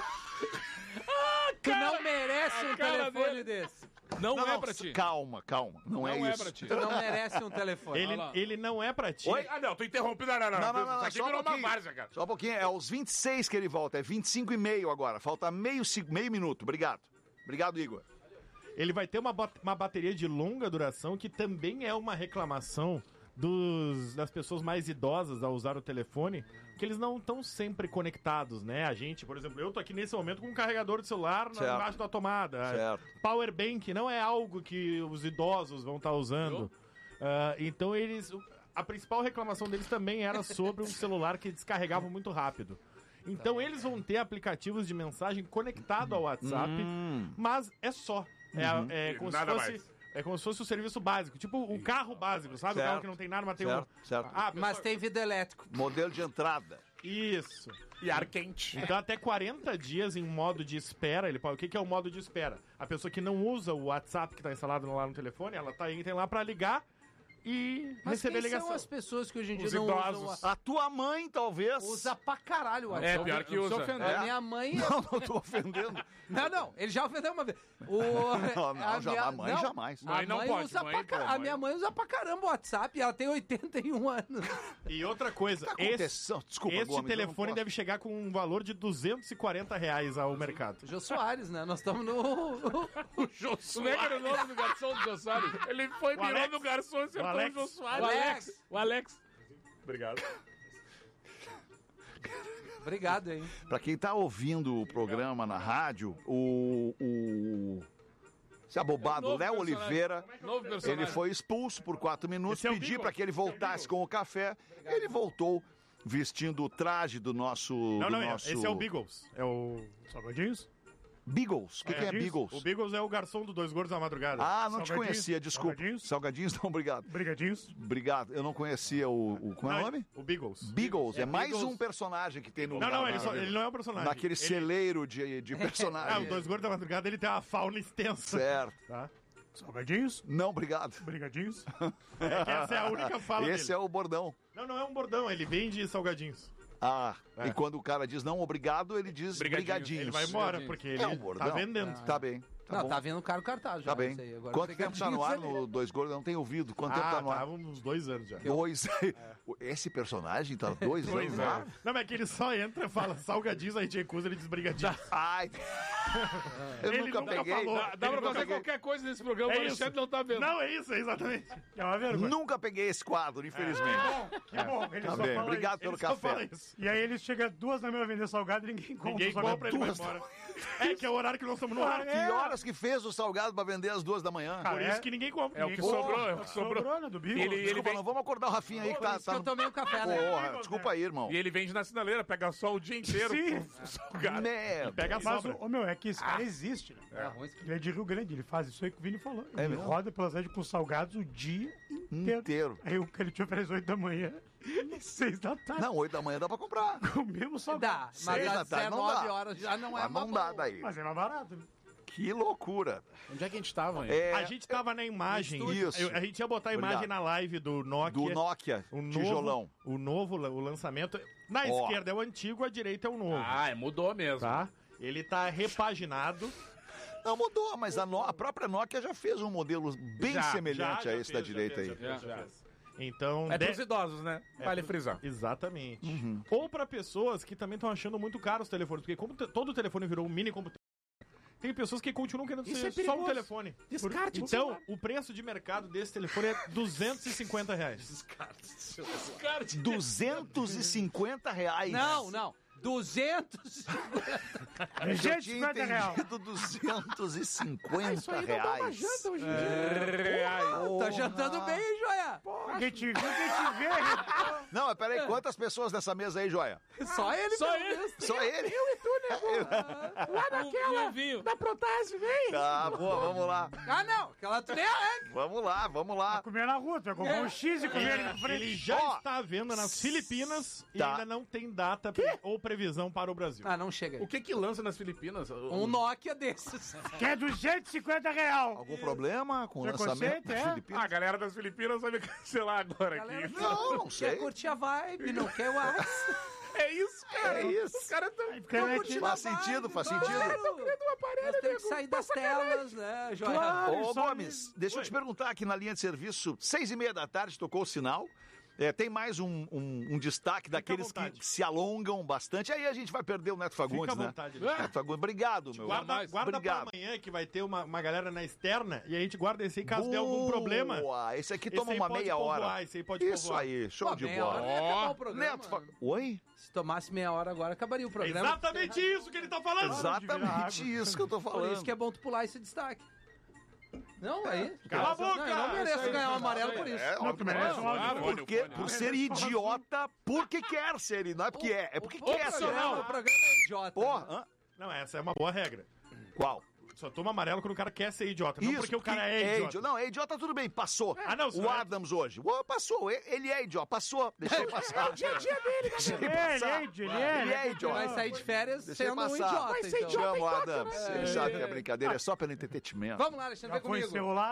Tu não merece a um cara telefone dele. desse. Não, Não, é não, pra ti. Calma, calma. Não, Não é, é isso. pra ti. Tu não merece um telefone. Ele, lá. ele não é pra ti. Oi? Ah, não, tô interrompendo. Não, não, não. Não, não, não, Isso não, aqui só um virou uma pouquinho. várzea, cara. Só um pouquinho, é aos vinte e seis que ele volta, é vinte e cinco e meio agora. Falta meio, se- meio minuto. Obrigado. Obrigado, Igor. Ele vai ter uma, ba- uma bateria de longa duração, que também é uma reclamação dos, das pessoas mais idosas ao usar o telefone, que eles não estão sempre conectados, né? A gente, por exemplo, eu tô aqui nesse momento com um carregador de celular na- Certo. embaixo da tomada. Certo. Power bank não é algo que os idosos vão estar usando. Ah, então eles... A principal reclamação deles também era sobre um celular que descarregava muito rápido. Então eles vão ter aplicativos de mensagem conectado ao WhatsApp, mas é só. É, é E como nada se fosse... mais. É como se fosse o serviço básico, tipo o carro básico, sabe? Certo. O carro que não tem nada, mas tem Certo, um... certo. Ah, Mas pessoal- tem vidro elétrico. Modelo de entrada. Isso. E ar quente. Então até quarenta dias em modo de espera, ele pode... O que que é o modo de espera? A pessoa que não usa o WhatsApp que está instalado lá no telefone, ela tá, tem lá para ligar e Mas receber quem ligação. são as pessoas que hoje em dia Os não idosos. usam a... A tua mãe, talvez. Usa pra caralho o É, WhatsApp. pior que Eu não tô usa. ofendendo. É? A minha mãe... Não, não tô ofendendo. Não, não, ele já ofendeu uma vez. O, Não, não, a jamais, minha, mãe jamais. A Mãe não mãe pode, usa mãe, pra ca- pô, A mãe. minha mãe usa pra caramba o WhatsApp e ela tem oitenta e um anos. E outra coisa, O que tá esse, acontecendo? Desculpa, este Gomes, eu não telefone posso. deve chegar com um valor de duzentos e quarenta reais ao mercado. Jô Soares, né? Nós estamos no... O Jô Como é que era o nome do garçom do Jô Soares? Ele foi, O virou Alex. no garçom e acertou o, Alex. Jô Soares. O Alex. O Alex. Obrigado. Obrigado, hein? Pra quem tá ouvindo o programa na rádio, o... o... Esse abobado É um novo Léo personagem. Oliveira, Novo personagem. ele foi expulso por quatro minutos, Esse é o pedi Beagles. pra que ele voltasse com o café, ele voltou vestindo o traje do nosso... Não, do não, nosso... esse é o Beagles. É o... Salgadinhos? Beagles. O que, que é Beagles? O Beagles é o garçom do Dois Gordos da Madrugada. Ah, não te Salgadinhos? conhecia, desculpa. Salgadinhos? Salgadinhos, não, obrigado. Brigadinhos? Obrigado, eu não conhecia o... o como é o Não, nome? O Beagles. Beagles, é, É mais Beagles. um personagem que tem no... Não, não, na- ele, só- ele não é um personagem. Naquele ele... celeiro de, de Ah, o personagens. Dois Gordos da Madrugada, ele tem uma fauna extensa. Certo. Tá? Salgadinhos? Não, obrigado. Brigadinhos? É que essa é a única fala Esse dele. é o bordão. Não, não é um bordão, ele vende salgadinhos. Ah, É. e quando o cara diz não, obrigado, ele diz Brigadinhos. brigadinhos. Ele vai embora, porque ele É um bordão. tá vendendo. Tá bem. Tá não, bom. tá vendo o cara o cartaz já. Tá bem. isso aí. Agora Quanto tempo tá no ar brigadinhos, no Dois Gordos? Eu não tenho ouvido. Quanto Ah, tempo tá no ar? tava uns dois anos já. Dois. Esse personagem tá dois Dois anos no ar? anos. Não, mas é que ele só entra e fala salgadinhos, a gente recusa, ele diz brigadinhos. Ai, eu Ele nunca nunca peguei. falou. Dá, dá Ele pra nunca fazer peguei. qualquer coisa nesse programa, É o Alexandre isso. não tá vendo. Não, é isso, é exatamente. É uma vergonha. Nunca peguei esse quadro, infelizmente. Que bom, ele Tá só bem, fala obrigado isso. pelo Ele só café. fala isso. E aí ele chega duas da manhã vender salgado e ninguém compra. Ninguém o salgado. compra, ele vai duas embora. É que é o horário que nós estamos no ar. Que horas que fez o salgado pra vender às duas da manhã? Por Cara, isso é- que ninguém compra. É o que ninguém compra. sobrou, é o que sobrou. Sobrou, né, do Bigo? Ele, ele Desculpa, vem, não vamos acordar o Rafinha aí que Por tá... isso tá que eu tomei um café, né? Porra, desculpa aí, irmão. e ele vende na sinaleira, pega só o dia inteiro. Sim. com salgado. Merda. Pega a Mas, sobra. ô meu, é que esse cara existe, né? É ruim. Ele é de Rio Grande, ele faz isso aí que o Vini falou. É Ele mesmo? roda pela cidade com salgados o dia inteiro. Inteiro. Aí o que ele te oferece oito da manhã e seis da tarde. Não, oito da manhã dá pra comprar. Com o mesmo salgado. Dá, mas Seis da às tarde não dezenove dá. horas já não é Mas não uma dá boa. daí. Mas é mais barato. né? Que loucura. Onde é que a gente tava, hein? É, A gente tava na imagem. Isso. Eu- a gente ia botar a Obrigado. imagem na live do Nokia. do Nokia, o novo, tijolão. O novo, o lançamento. Na Ó. esquerda é o antigo, a direita é o novo. Ah, é, mudou mesmo. Tá? Ele tá repaginado. Não mudou, mas a, No- a própria Nokia já fez um modelo bem Já, semelhante já, a já esse da fez, já direita fez, aí. já fez, já É. fez. Então, É de- pros idosos, né? É Vale pro- frisar. Exatamente. Uhum. Ou pra pessoas que também estão achando muito caro os telefones, porque como te- todo telefone virou um mini computador, tem pessoas que continuam querendo Isso ser é só um perigoso. telefone. Descarte o Então, celular. o preço de mercado desse telefone é duzentos e cinquenta reais. duzentos e cinquenta reais. Não, não. duzentos. Eu tinha entendido duzentos e cinquenta reais. Tá jantando bem, hein, Joia? Quem te viu, quem te vê. Não, mas peraí, quantas pessoas nessa mesa aí, Joia? Só ele, Só pelo ele. menos. Só ele? Eu e tu, nego. Lá naquela, vinho. da Protase, vem. Tá, boa, vamos lá. Ah, não. Aquela tu nem arranca. Vamos lá, vamos lá. Comer na rua, tu vai comprar um X e comer ali na frente. Ele já Ó. está vendo nas Filipinas e Tá. ainda não tem data pre- ou previsão para o Brasil. Ah, não chega aí. O que que lança nas Filipinas? Um Nokia desses. Que é duzentos e cinquenta real. Algum problema com o Preconceito, lançamento é? das Ah, a Filipinas? galera das Filipinas vai me cancelar agora Galera, aqui. Não, não Quer sei. curtir a vibe, não quer o ice. É isso, cara. É isso. Os caras tão... Internet- Faz sentido, faz Claro. sentido. Nós temos que sair das telas, né, Joia? Claro. Ô, só Gomes, deixa eu te perguntar aqui na linha de serviço, seis e meia da tarde, tocou o sinal. É, tem mais um, um- um destaque daqueles que vontade. se alongam bastante. Aí a gente vai perder o Neto Fagundes, Fica à né? vontade. Neto Fagundes, obrigado, meu. Guarda, mais. guarda pra Obrigado. amanhã que vai ter uma, uma galera na externa e a gente guarda esse aí caso der algum problema. Boa, esse aqui Esse toma aí uma pode meia povoar, hora. esse aí pode Isso povoar. aí, show Pô, de meia hora bola. ia acabar o programa. Neto Fagundes. Oi? Se tomasse meia hora agora, acabaria o programa. Exatamente isso que ele tá falando. Exatamente isso que eu tô Por falando. isso que é bom tu pular esse destaque. Não, aí. Cala a Não, boca! eu não mereço Isso aí, ganhar um isso amarelo aí. por isso. É, Não, tu merece um áudio. Claro, Por quê? Por ser idiota, porque quer ser. Não é porque é, é porque quer ser. Opcional, o programa é idiota. Porra, hã? Não, essa é uma boa regra. Qual? Só toma amarelo quando o cara quer ser idiota, não Isso, porque o cara é idi- idiota. Não, é idiota, tudo bem, passou. Ah, não, o senhor é- Adams hoje. Ô, passou, e- ele é idiota, passou. Deixa ele passar. É o dia a dia dele, né? Deixa ele Ele é, passar. ele é, Ele é Ele idiota. vai sair de férias Deixa ele sendo um passar. idiota. Vai ser então. idiota. Chama o idiota, Adams. né? Ele sabe que é brincadeira, é só pelo entretenimento. Vamos lá, Alexandre, Já vem foi comigo. seu largo.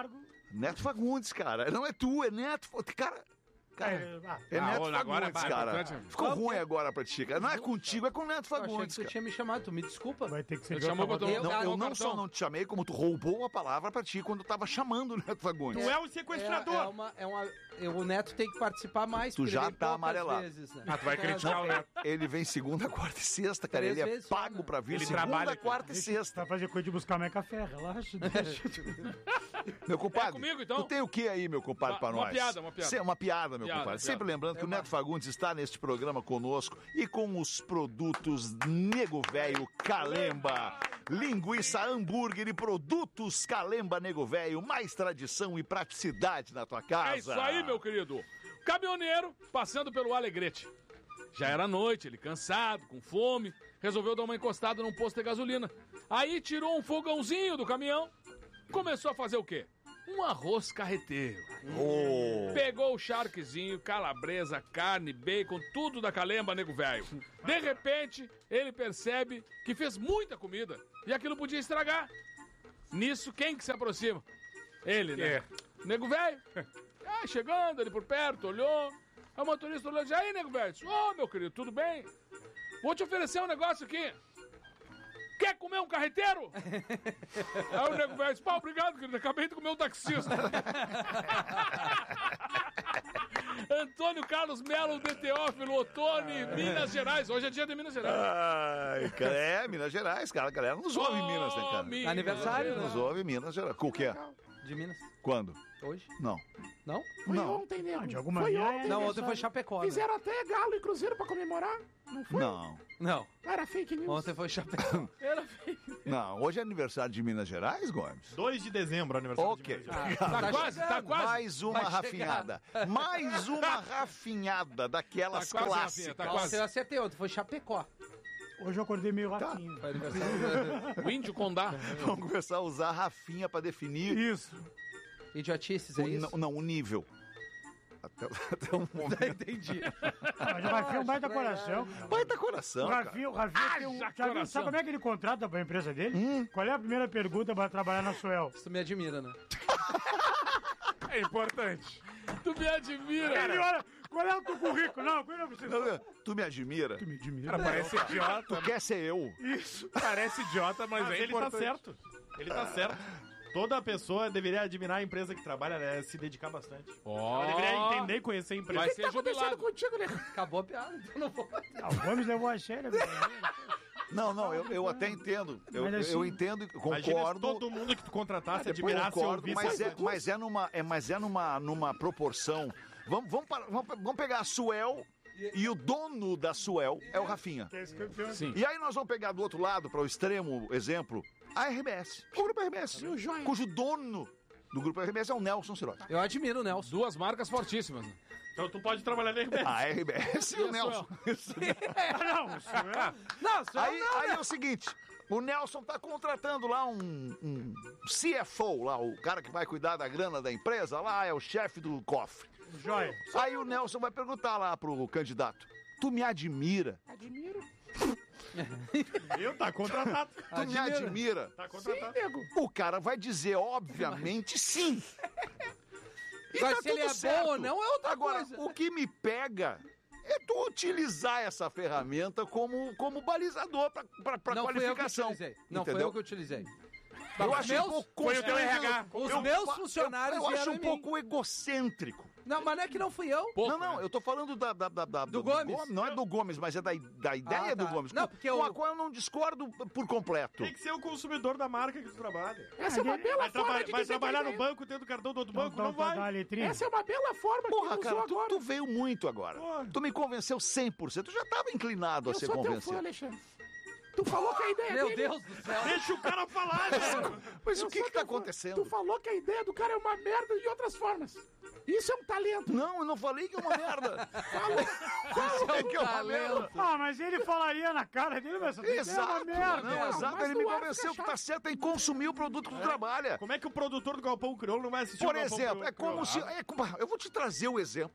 Neto Fagundes, cara. Não é tu, é Neto. Cara... Cara, é, é Neto ah, agora Fagundes, cara. Ficou não, ruim agora pra ti, cara. Não é contigo, é com o Neto Fagundes. Eu achei que tu tinha me chamado, tu me desculpa. Vai ter que ser. Eu, chamou pra eu, não, eu não só não te chamei, como tu roubou a palavra pra ti quando eu tava chamando o Neto Fagundes. Tu é o sequestrador. É, é uma, é uma, é, o Neto tem que participar mais. Tu já tá amarelado. Vezes, né? Ah, tu vai criticar não, o Neto. Ele vem segunda, quarta e sexta, cara. Três ele é pago só, pra vir ele segunda, trabalha, quarta e sexta. Tá fazendo coisa de buscar minha café, relaxa. Meu compadre, é comigo, então? Tu tem o que aí, meu compadre, pra uma nós? Piada, uma piada, uma piada, meu piada, compadre. Piada. Sempre lembrando que o Neto Fagundes está neste programa conosco e com os produtos Nego Velho Calemba. Linguiça, hambúrguer e produtos Calemba Nego Velho. Mais tradição e praticidade na tua casa. É isso aí, meu querido. Caminhoneiro passando pelo Alegrete. Já era noite, ele cansado, com fome, resolveu dar uma encostada num posto de gasolina. Aí tirou um fogãozinho do caminhão, começou a fazer o quê? Um arroz carreteiro. Oh. Pegou o charquezinho, calabresa, carne, bacon, tudo da Calemba Nego Velho. De repente, ele percebe que fez muita comida e aquilo podia estragar. Nisso, quem que se aproxima? Ele, né? É. Nego Velho. Ah, chegando ali por perto, olhou. Aí o motorista olhou e disse, aí, Nego Velho? Ô, oh, meu querido, tudo bem? Vou te oferecer um negócio aqui. Quer comer um carreteiro? Aí o Nego Velho disse, pá, obrigado, querido, acabei de comer um taxista. Antônio Carlos Melo de Teófilo Otoni, Minas Gerais. Hoje é dia de Minas Gerais. Ai, cara, é, Minas Gerais, cara. A galera nos ouve em oh, Minas, né, cara? Minas Aniversário, né? Nos ouve em Minas Gerais. O que é? De Minas. Quando? Hoje? Não. Não? Foi não. ontem, né? De alguma foi maneira, ontem. Não, ontem foi Chapecó. Fizeram né? até Galo e Cruzeiro pra comemorar. Não foi? Não. Não. Era fake news. Ontem foi Chapecó. Era fake news. Não, hoje é aniversário de Minas Gerais, Gomes? dois de dezembro, aniversário okay. de Minas Gerais. Ah, tá, tá quase, tá quase. Mais uma Vai rafinhada. Chegar. Mais uma rafinhada daquelas tá quase, clássicas. Rafinha, tá quase. Eu acertei ontem, foi Chapecó. Hoje eu acordei meio tá. rafinha. O índio Condá. Vamos começar a usar rafinha pra definir. Isso. Idiotices, é o, isso? Não, não, o nível. Até, até um momento. Entendi. Mas o Rafinha é um baita coração. Baita coração, O Rafinha, o Rafinha tem um... Já viu, sabe como é que ele contrata pra empresa dele? Hum. Qual é a primeira pergunta pra trabalhar na Suel? Isso me admira, né? É importante. Tu me admira. Ele olha, qual é o teu currículo? Não, qual é o não, tu me admira? Tu me admira. Cara, parece idiota. Tu quer ser eu? Isso. Parece idiota, mas, mas é ele importante. tá certo. Ele tá certo. Toda pessoa deveria admirar a empresa que trabalha, né? Se dedicar bastante. Oh. Ela deveria entender e conhecer a empresa. Vai ser tá jubilado. Contigo, né? Acabou a piada, então não vou. Ah, o Gomes levou a sério. Não, não, eu, eu até entendo. Eu, assim, eu entendo, concordo. Imagina todo mundo que tu contratasse ah, admirasse concordo, ouvir. Mas é, mas é numa, é, mas é numa, numa proporção. Vamos, vamos, para, vamos, vamos pegar a Suel. E o dono da Suel é o Rafinha. Sim. E aí nós vamos pegar do outro lado, para o extremo exemplo, a R B S. O Grupo R B S. Cujo dono do Grupo R B S é o Nelson Ciroti. Eu admiro o Nelson. Duas marcas fortíssimas. Né? Então tu pode trabalhar na R B S. A R B S e o Nelson. Não, Suel. Não, Suel aí, não, aí né? é o seguinte... O Nelson tá contratando lá um, um C F O, lá, o cara que vai cuidar da grana da empresa, lá é o chefe do cofre. Joia. Aí o Nelson vai perguntar lá pro candidato, tu me admira? Admiro. Eu tá contratado. Tu admira. me admira? Tá contratado. Sim, nego. O cara vai dizer, obviamente, sim. E Mas tá se ele é certo. bom ou não é outra Agora, coisa. o que me pega... é tu utilizar essa ferramenta como, como balizador para qualificação. Não foi eu que utilizei. Não entendeu? foi eu que utilizei. Eu Os acho meus, um pouco foi o teu R H. Os eu, meus funcionários Eu, eu acho vieram um em pouco mim. egocêntrico. Não, mas não é que não fui eu. Pouco, não, não, né? eu tô falando da, da, da, da- Do Gomes. Não é do Gomes, mas é da, da ideia Ah, do tá. Gomes. Não, com, porque com eu- a qual eu não discordo por completo. Tem que ser o consumidor da marca que tu trabalha. Essa é uma bela Vai, forma traba de vai dizer trabalhar que no é banco, tendo o cartão do outro banco, Então, não pra dar uma vai. letrinha. Essa é uma bela forma Porra, que cara, usou tu, agora. tu veio muito agora. Porra. Tu me convenceu cem por cento. Tu já tava inclinado Eu a ser sou teu fã, convencido. Alexandre. Tu falou que a ideia Meu dele... Deus do céu. Deixa o cara falar, velho. Mas Eu o que sou que tá teu fã. acontecendo? Tu falou que a ideia do cara é uma merda de outras formas. Isso é um talento. Não, eu não falei que é uma merda. Isso É que é uma talento. merda. Ah, mas ele falaria na cara dele, mas essa ideia é Exato, uma merda. não, Não, exato, mas ele me no ar convenceu que fica tá certo em consumir o produto que tu trabalha. Como é que o produtor do Galpão Crioulo não vai assistir Por o Galpão exemplo, é Crioulo? como se... é como- eu vou te trazer o exemplo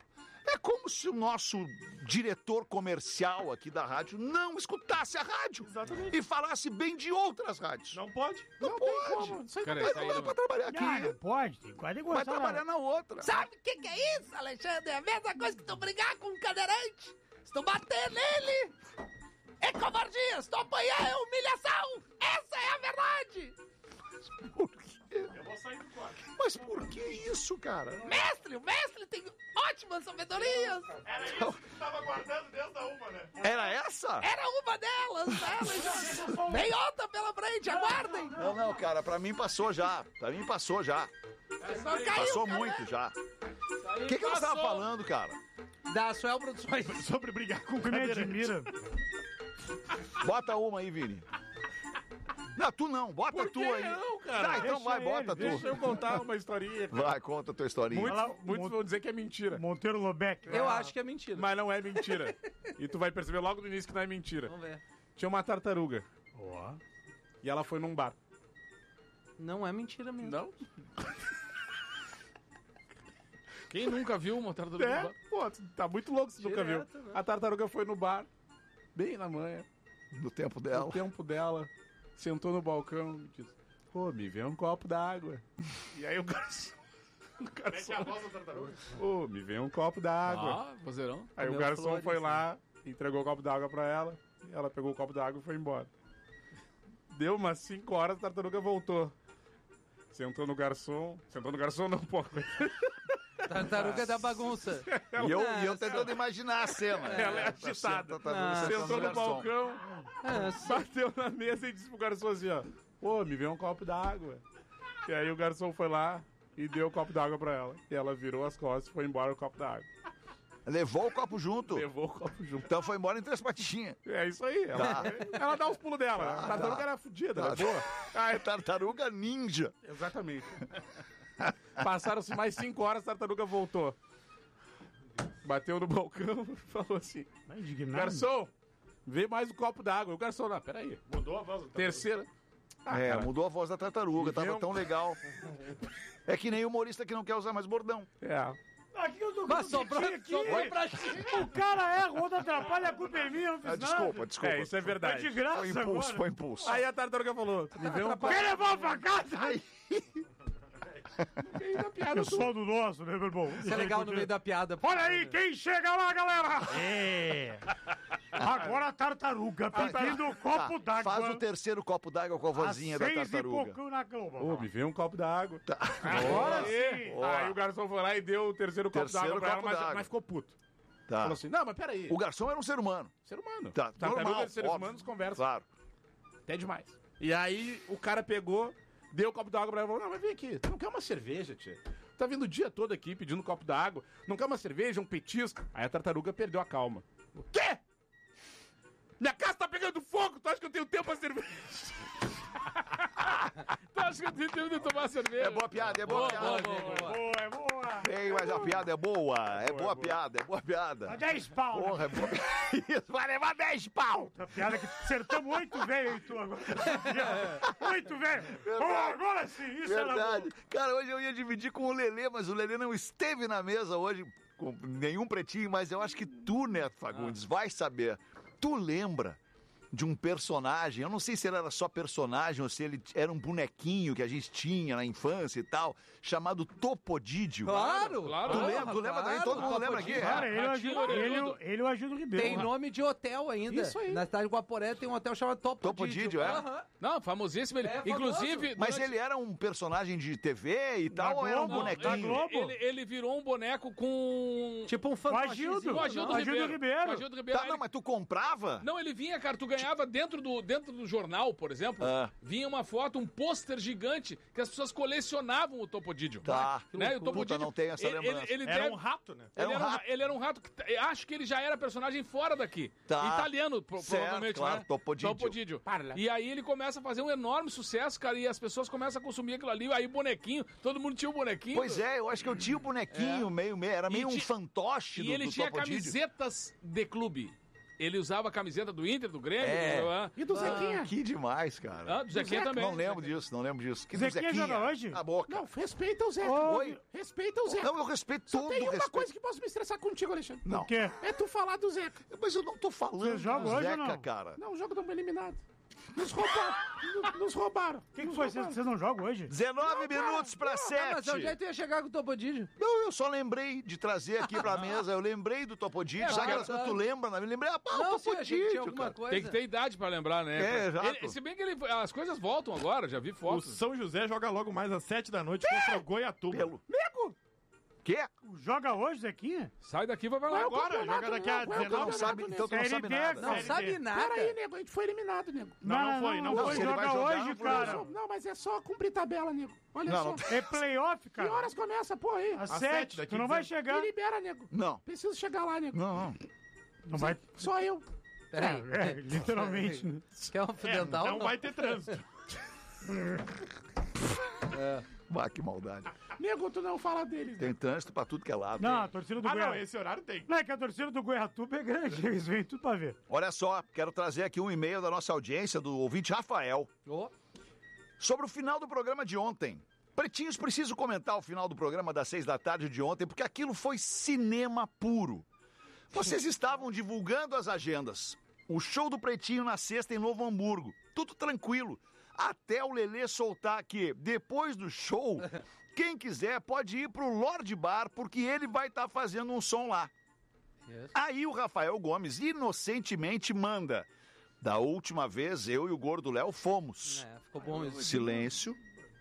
É como se o nosso diretor comercial aqui da rádio não escutasse a rádio. Exatamente. E falasse bem de outras rádios. Não pode. Não, Não pode. tem como. Isso aí Cara, não isso aí Não dá não- pra trabalhar aqui. Ah, não pode, tem quase Vai gostar. trabalhar na outra. Sabe o que, que é isso, Alexandre? É a mesma coisa que tu brigar com um cadeirante. Se tu bater nele, é covardia. Se tu apanhar, é humilhação. Essa é a verdade. Por quê? Eu vou sair do quarto. Mas por que isso, cara? Mestre, o mestre tem ótimas sabedorias. Era isso que tu tava guardando desde a uma, né? Era essa? Era uma delas, né, Alexandre? Vem outra pela frente, aguardem. Não, não, cara, pra mim passou já. Pra mim passou já. Só caiu, Passou cara. muito já. O que, que nós tava falando, cara? Da Suel Produções. Sobre brigar com o Tu me cadeirante. admira. Bota uma aí, Vini. Não, tu não, bota Por tu que aí. não, cara? Tá, então Deixa vai, ele, bota Deixa tu. eu contar uma historinha. cara. Vai, conta a tua historinha. Muitos, Fala- muitos Mon- vão dizer que é mentira. Monteiro Lobeck. Eu acho que é mentira. Mas não é mentira. E tu vai perceber logo no início que não é mentira. Vamos ver. Tinha uma tartaruga. Ó. E ela foi num bar. Não é mentira mesmo. Não? Quem nunca viu uma tartaruga? É, pô, tu tá muito louco se tu nunca viu. Direto, né? A tartaruga foi no bar, bem na manhã, No tempo no dela. tempo dela, sentou no balcão e disse, pô, me vê um copo d'água. E aí o garçom... O garçom... É a voz da tartaruga? Pô, me vê um copo d'água. Ah, vozeirão. Aí o Comeu garçom flores, foi né? lá, entregou o copo d'água pra ela, e ela pegou o copo d'água e foi embora. Deu umas cinco horas, a tartaruga voltou. Sentou no garçom... Sentou no garçom não, pô. Tartaruga da bagunça. E eu, e eu Ah, tentando imaginar a cena. Ela é Tá agitada. senta- tá Ah, sentando Sentou no garçom. balcão, Ah, bateu na mesa e disse pro garçom assim, ó. Pô, me vê um copo d'água. E aí o garçom foi lá e deu o copo d'água pra ela. E ela virou as costas e foi embora o copo d'água. Levou o copo junto. Levou o copo junto. Então foi embora em três patinhas. É isso aí. Ela, Tá. ela dá os pulos dela. Tá, a tartaruga tá. era fodida, Tá. era boa. Aí, Tartaruga ninja. exatamente. Passaram-se mais cinco horas, a tartaruga voltou. Bateu no balcão e falou assim, Tá indignado. garçom, vê mais um copo d'água. O garçom, não, peraí. Mudou a voz do Terceira. Ah, é, cara. mudou a voz da tartaruga, Me tava vê um- tão legal. É que nem humorista que não quer usar mais bordão. É. Aqui eu tô Mas sobrou, aqui. sobrou pra ti. O cara erra, o outro atrapalha, a culpa é minha, eu não fiz Ah, nada. desculpa, desculpa. É, isso é Foi verdade. de graça Foi impulso, agora. foi impulso. Aí a tartaruga falou, me vê um copo. Quer levar pra casa? piada Eu sou do nosso, né, meu irmão? Isso é legal no meio da piada. Olha aí, quem chega lá, galera? É. Agora a tartaruga pedindo um copo Tá, faz o d'água. terceiro copo d'água com a vozinha Às da seis e tartaruga. pouquinho na Globo. Ô, me vê um copo d'água. Agora Aí, sim. aí o garçom foi lá e deu o terceiro copo Terceiro d'água pra ela, copo mas, d'água. mas ficou puto. Tá. Falou assim, não, mas peraí. O garçom era um ser humano. Ser humano. Tá, Tartaruga normal, e seres óbvio. humanos conversam. Claro. Até demais. E aí o cara pegou, deu o copo d'água pra ela e falou, não, mas vem aqui, tu não quer uma cerveja, tia? Tá vindo o dia todo aqui pedindo um copo d'água, não quer uma cerveja, um petisco? Aí a tartaruga perdeu a calma. O quê? Minha casa tá pegando fogo, tu acha que eu tenho tempo pra cerveja? Tu acha que eu tenho tempo de tomar cerveja? É boa piada, é boa, Boa, piada. boa, boa, boa. Boa, é boa. Ei, mas a piada é boa. É boa, piada, é boa piada. Dá dez pau. né? Porra, é boa. Isso, vai levar dez pau. A piada que acertamos oito velho e tu agora. Oito velho. Oh, agora sim, isso era Verdade. bom. Cara, hoje eu ia dividir com o Lelê, mas o Lelê não esteve na mesa hoje com nenhum pretinho, mas eu acho que tu, Neto Fagundes, vai saber. Tu lembra de um personagem, eu não sei se ele era só personagem ou se ele era um bonequinho que a gente tinha na infância e tal, chamado Topodídio. Claro, claro. Tu Porra, lembra, tu lembra daí? claro, Todo mundo lembra aqui? Topodídio. Cara, ele, Ratinho ajuda, ele, orelhudo. ele, o Ajuda Ribeiro. Tem nome de hotel ainda. Isso aí. Na cidade de Guaporé tem um hotel chamado Topodídio. Topodídio, é? Aham. Não, famosíssimo. Ele, É famoso. inclusive... Mas durante- ele era um personagem de T V e tal, Da ou era um Globo, Não, da bonequinho? Globo. ele, ele virou um boneco com... Tipo um O fantochezinho. Agildo. Com o Agildo Não, Ribeiro. Agildo Ribeiro. Com o Agildo Ribeiro. Tá, Aí não, ele- mas tu comprava? Não, ele vinha, cara, tu ganhava dentro do, dentro do jornal, por exemplo, Ah. vinha uma foto, um pôster gigante que as pessoas colecionavam o Topodídio. Tá. Né? E o Puta, Topodídio, não tenho essa ele, lembrança. ele, ele Era deve- um rato, né? Era ele, um era um, rato. ele era um rato que t- eu acho que ele já era personagem fora daqui. Tá. Italiano, pro- Certo, provavelmente, claro, né? Topodídio. Topodídio. Parla. E aí ele começa a fazer um enorme sucesso, cara, e as pessoas começam a consumir aquilo ali. Aí bonequinho, todo mundo tinha o bonequinho. Pois é, eu acho que eu tinha o bonequinho meio, meio, era E meio um ti- fantoche E do, ele do tinha Topodídio. camisetas de clube. Ele usava a camiseta do Inter, do Grêmio. É. Do... Ah. E do Zequinha? Que demais, cara. Ah, do Zequinha também. Não lembro disso, não lembro disso. Que do Zequinha joga hoje? A boca. Não, respeita o Zeca. Ô, Oi? Respeita o Zeca. Não, eu respeito Só todo tem uma respeito. coisa que posso me estressar contigo, Alexandre. Não. O quê? É tu falar do Zeca. Mas eu não tô falando Você joga do hoje ou Zeca, não? cara. Não, o jogo não foi eliminado. Nos roubaram. Nos- Nos roubaram. O que, que Nos foi? roubaram. Vocês não jogam hoje? dezenove minutos pra Ah, mas onde é sete. que tu ia chegar com o Topodídio? Não, eu só lembrei de trazer aqui pra mesa. Eu lembrei do Topodídio. É, Sabe cara, aquelas que tu lembra? né? Eu lembrei, ah, pá, o Não, sim, achei que tinha Topodídio, alguma cara. coisa. Tem que ter idade pra lembrar, né? É, exato. Ele- se bem que ele, as coisas voltam agora, já vi O fotos. São José joga logo mais às sete da noite contra o Goiatuba. Pelo... Nego! Quê? Joga hoje, Zequinha? Sai daqui, vai Qual lá é o agora. campeonato? joga daqui a Não, qual é o dezenove, Então não sabe, campeonato, então tu não Série sabe D, nada. Não Série sabe D. nada. Pera aí, nego, a gente foi eliminado, nego. Não, não foi, não não foi. foi. Se ele vai Joga jogar, hoje, não foi. cara. Não, não, mas é só cumprir tabela, nego. Olha Não, só. não. É playoff, Que cara. horas começa, pô, aí? Às Às sete. sete, daqui Tu não vai dezesseis. chegar. Me libera, nego. Não. Preciso chegar lá, nego. Não, não. Não vai. Só eu. Peraí. É, literalmente. né? Quer um fio É, dental? então Não. vai ter trânsito. Bah, que maldade. Nego, tu não fala deles. Tem trânsito pra tudo que é lado. Não, a torcida do Ah, não, Goiatuba. esse horário tem. Não, é que a torcida do Goiatuba é grande. Eles vêm tudo pra ver. Olha só, quero trazer aqui um e-mail da nossa audiência, do ouvinte Rafael, Ô, sobre o final do programa de ontem. Pretinhos, preciso comentar o final do programa das seis da tarde de ontem, porque aquilo foi cinema puro. Vocês estavam divulgando as agendas. O show do Pretinho na sexta em Novo Hamburgo. Tudo tranquilo. Até o Lelê soltar que, depois do show, quem quiser pode ir pro Lorde Bar, porque ele vai estar fazendo um som lá. Yes. Aí o Rafael Gomes inocentemente manda. Da última vez, eu e o Gordo Léo fomos. É, ficou bom isso. Silêncio.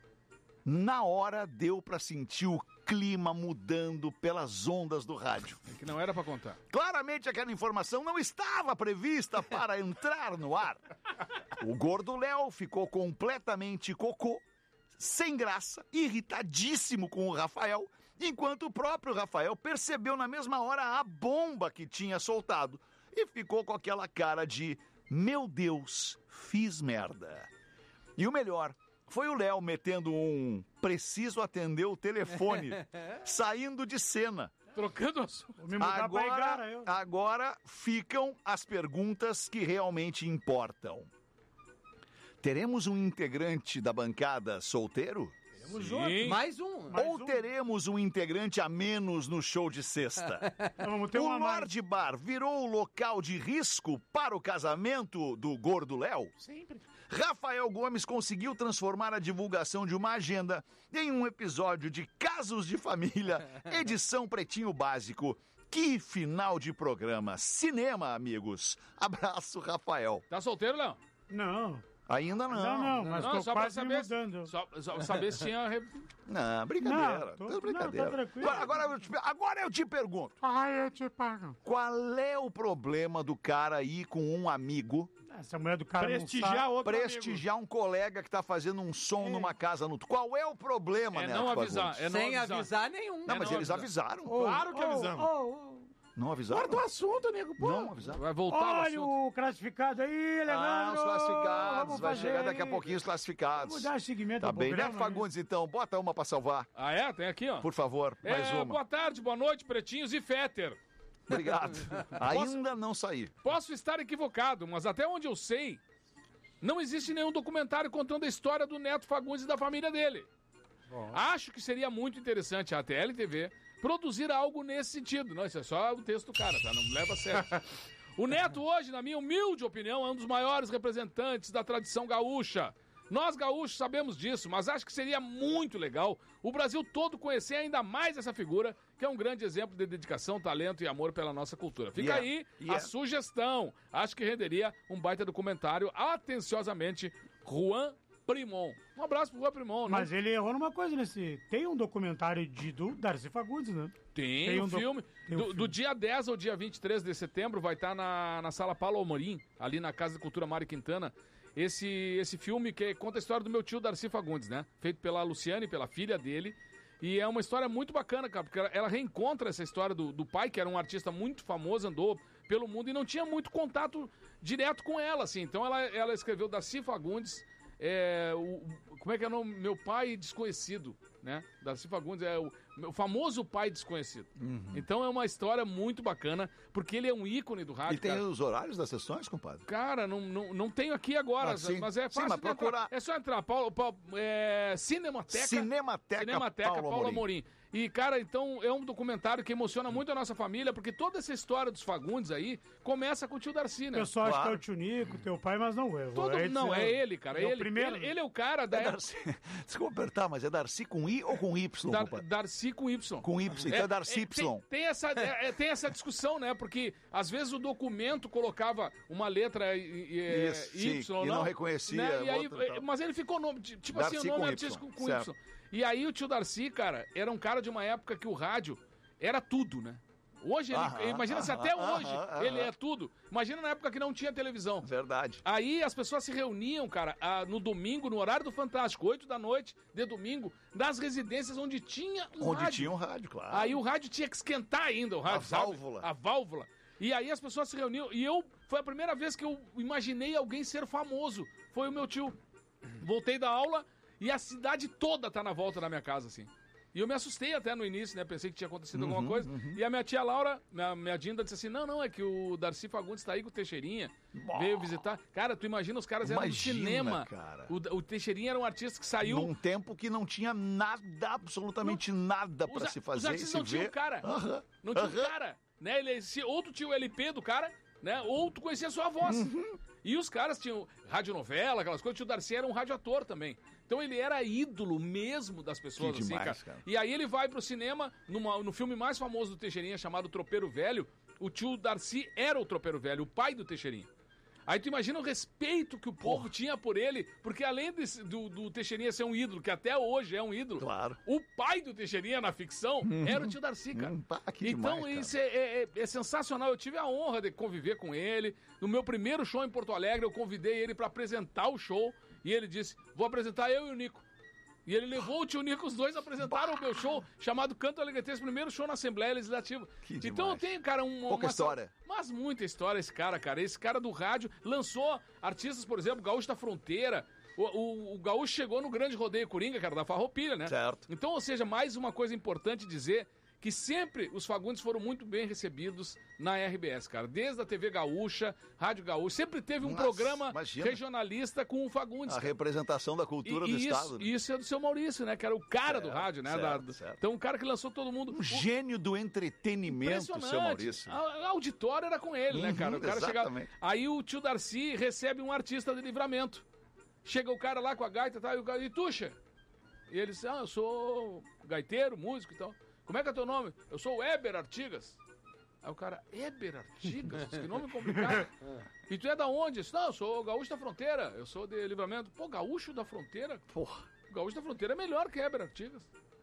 Na hora deu pra sentir o clima mudando pelas ondas do rádio. É que não era pra contar. Claramente aquela informação não estava prevista para entrar no ar. O Gordo Léo ficou completamente cocô, sem graça, irritadíssimo com o Rafael, enquanto o próprio Rafael percebeu na mesma hora a bomba que tinha soltado e ficou com aquela cara de meu Deus, fiz merda. E o melhor foi o Léo metendo um preciso atender o telefone, saindo de cena. Trocando assunto. Vou me mudar pra Igara, Agora, eu. agora ficam as perguntas que realmente importam. Teremos um integrante da bancada solteiro? Temos outro. Mais um. Mais Ou um. teremos um integrante a menos no show de sexta? Então, vamos ter O uma mais. Lorde Bar virou o local de risco para o casamento do Gordo Léo? Sempre. Rafael Gomes conseguiu transformar a divulgação de uma agenda em um episódio de Casos de Família, edição Pretinho Básico. Que final de programa. Cinema, amigos. Abraço, Rafael. Tá solteiro, Léo? Não. Ainda não. Não, não, mas Não, tô só pra quase me saber. mudando. Só, só saber se tinha. re- Não, brincadeira. Não, tô- Tudo brincadeira. não, tá tranquilo. agora, agora eu te, agora eu te pergunto. Ai, eu te pago. Qual é o problema do cara ir com um amigo Essa mulher do cara Prestigiar não sabe. outro prestigiar um colega que tá fazendo um som numa casa no... Qual é o problema, É Neto não avisar. Fagundes? É não Sem avisar. avisar nenhum. Não, É mas não eles avisar. avisaram. Claro que avisamos. Não avisaram? Guarda o assunto, nego. Pô. Não avisaram. Vai voltar o Olha assunto. o classificado aí, Ah, Leandro. os classificados. Vamos Vai fazer chegar daqui a aí. pouquinho os classificados. Vamos dar seguimento Tá ao bem. programa, Neto Fagundes, né? então, bota uma pra salvar. Ah, é? Tem aqui, ó. Por favor, mais É, uma. boa tarde, boa noite, pretinhos e Féter. Obrigado. Ainda não saí. Posso estar equivocado, mas até onde eu sei, não existe nenhum documentário contando a história do Neto Fagundes e da família dele. Acho que seria muito interessante a T L T V produzir algo nesse sentido. Não, isso é só o texto do cara, tá? Não leva a sério. O Neto hoje, na minha humilde opinião, é um dos maiores representantes da tradição gaúcha. Nós gaúchos sabemos disso, mas acho que seria muito legal o Brasil todo conhecer ainda mais essa figura, que é um grande exemplo de dedicação, talento e amor pela nossa cultura. Fica Yeah, aí yeah. a sugestão. Acho que renderia um baita documentário. Atenciosamente, Juan Primon. Um abraço pro Juan Primon. né? Mas ele errou numa coisa nesse... Tem um documentário de, do Darcy Fagundes, né? Tem, Tem um um do- filme. tem um do, filme. do dia dez ao dia vinte e três de setembro vai estar na, na Sala Paulo Amorim, ali na Casa de Cultura Mário Quintana. Esse, esse filme que conta a história do meu tio Darcy Fagundes, né? Feito pela Luciane, pela filha dele. E é uma história muito bacana, cara, porque ela, ela reencontra essa história do, do pai, que era um artista muito famoso, andou pelo mundo e não tinha muito contato direto com ela, assim. Então ela, ela escreveu Darcy Fagundes, é, o, como é que é o nome? Meu Pai Desconhecido. né? Darcy Fagundes é o, o famoso pai desconhecido. Uhum. Então é uma história muito bacana, porque ele é um ícone do rádio. E tem cara. os horários das sessões, compadre? Cara, não, não, não tenho aqui agora, Ah, sim. mas é Sim, fácil mas de entrar. procurar. É só entrar, Paulo, Paulo, é, Cinemateca. Cinemateca, Cinemateca Paulo Paulo Amorim. Amorim. E, cara, então é um documentário que emociona muito a nossa família, porque toda essa história dos Fagundes aí começa com o tio Darcy, né? Eu só acho que é o tio Nico, teu pai, mas não é. Todo, é não, é ele, cara. É o ele, primeiro. ele, ele é o cara da É época. Darcy. Desculpa apertar, mas é Darcy com I ou com Y, Dar, compadre? Darcy com Y. Com Y, então é Darcy Y. Tem, tem essa, é, é, tem essa discussão, né? Porque às vezes o documento colocava uma letra e, e, Isso, Y, sim, não, e não reconhecia né? E aí, outra e tal. mas ele ficou nome, tipo Darcy assim, o nome com artístico Y, com certo. Y. E aí o tio Darcy, cara, era um cara de uma época que o rádio era tudo, né? Hoje, ele, Aham, imagina se aham, até aham, hoje aham. ele é tudo. Imagina na época que não tinha televisão. Verdade. Aí as pessoas se reuniam, cara, a- no domingo, no horário do Fantástico, oito da noite, de domingo, nas residências onde tinha um Onde rádio. tinha um rádio, claro. Aí o rádio tinha que esquentar ainda, o rádio, A sabe? válvula. A válvula. E aí as pessoas se reuniam. E eu, foi a primeira vez que eu imaginei alguém ser famoso. Foi o meu tio. Voltei da aula e a cidade toda tá na volta da minha casa, assim. E eu me assustei até no início, né? Pensei que tinha acontecido Uhum, alguma coisa. E a minha tia Laura, minha, minha Dinda, disse assim: não, não, é que o Darcy Fagundes tá aí com o Teixeirinha. Veio visitar. Cara, tu imagina, os caras eram do Imagina, cinema. cara. O, o Teixeirinha era um artista que saiu. Num tempo que não tinha nada, absolutamente nada pra Os, se os fazer e artistas se não tinham ver. cara. Aham, Não tinha aham. cara. Né? Ele, se, ou tu tinha o L P do cara, né? Ou tu conhecia só a voz. Uhum. E os caras tinham radionovela, aquelas coisas. O tio Darcy era um radioator também. Então ele era ídolo mesmo das pessoas, Que assim, demais, cara. cara. E aí ele vai pro cinema, numa- no filme mais famoso do Teixeirinha, chamado Tropeiro Velho. O tio Darcy era o Tropeiro Velho, o pai do Teixeirinha. Aí tu imagina o respeito que o povo tinha por ele, porque além desse- do, do Teixeirinha ser um ídolo, que até hoje é um ídolo, Claro. o pai do Teixeirinha na ficção era o tio Darcy, cara. Hum, pá, que Então demais, cara. isso é, é- é- é sensacional. Eu tive a honra de conviver com ele. No meu primeiro show em Porto Alegre, eu convidei ele pra apresentar o show e ele disse: vou apresentar eu e o Nico. E ele levou o tio Nico, os dois apresentaram o meu show, chamado Canto Alegretense, primeiro show na Assembleia Legislativa. Que então demais. eu tenho, cara, um, Pouca uma- história. Mas muita história esse cara, cara. Esse cara do rádio lançou artistas, por exemplo, Gaúcho da Fronteira. O, o, o Gaúcho chegou no Grande Rodeio Coringa, cara, da Farroupilha, né? Certo. Então, ou seja, mais uma coisa importante dizer que sempre os Fagundes foram muito bem recebidos na R B S, cara. Desde a T V Gaúcha, Rádio Gaúcha, sempre teve um Nossa, programa imagina. regionalista com o Fagundes. A cara. representação da cultura E- do e Estado. Isso, né? isso é do seu Maurício, né? Que era o cara do Certo, rádio, né? certo, Da- certo. Então, um cara que lançou todo mundo. Um gênio do entretenimento, seu Impressionante. Maurício. A, a auditória era com ele, né, Uhum, cara? O cara chegava. exatamente. Aí o tio Darcy recebe um artista de Livramento. Chega o cara lá com a gaita e tal, e o cara, e tuxa? E ele diz: ah, eu sou gaiteiro, músico e tal. Como é que é teu nome? Eu sou o Eber Artigas. Aí o cara, Eber Artigas? Que nome complicado. E tu é da onde? Eu disse, não, eu sou gaúcho da fronteira. Eu sou de Livramento. Pô, gaúcho da fronteira? Porra. Gaúcho da fronteira é melhor que Eber Artigas.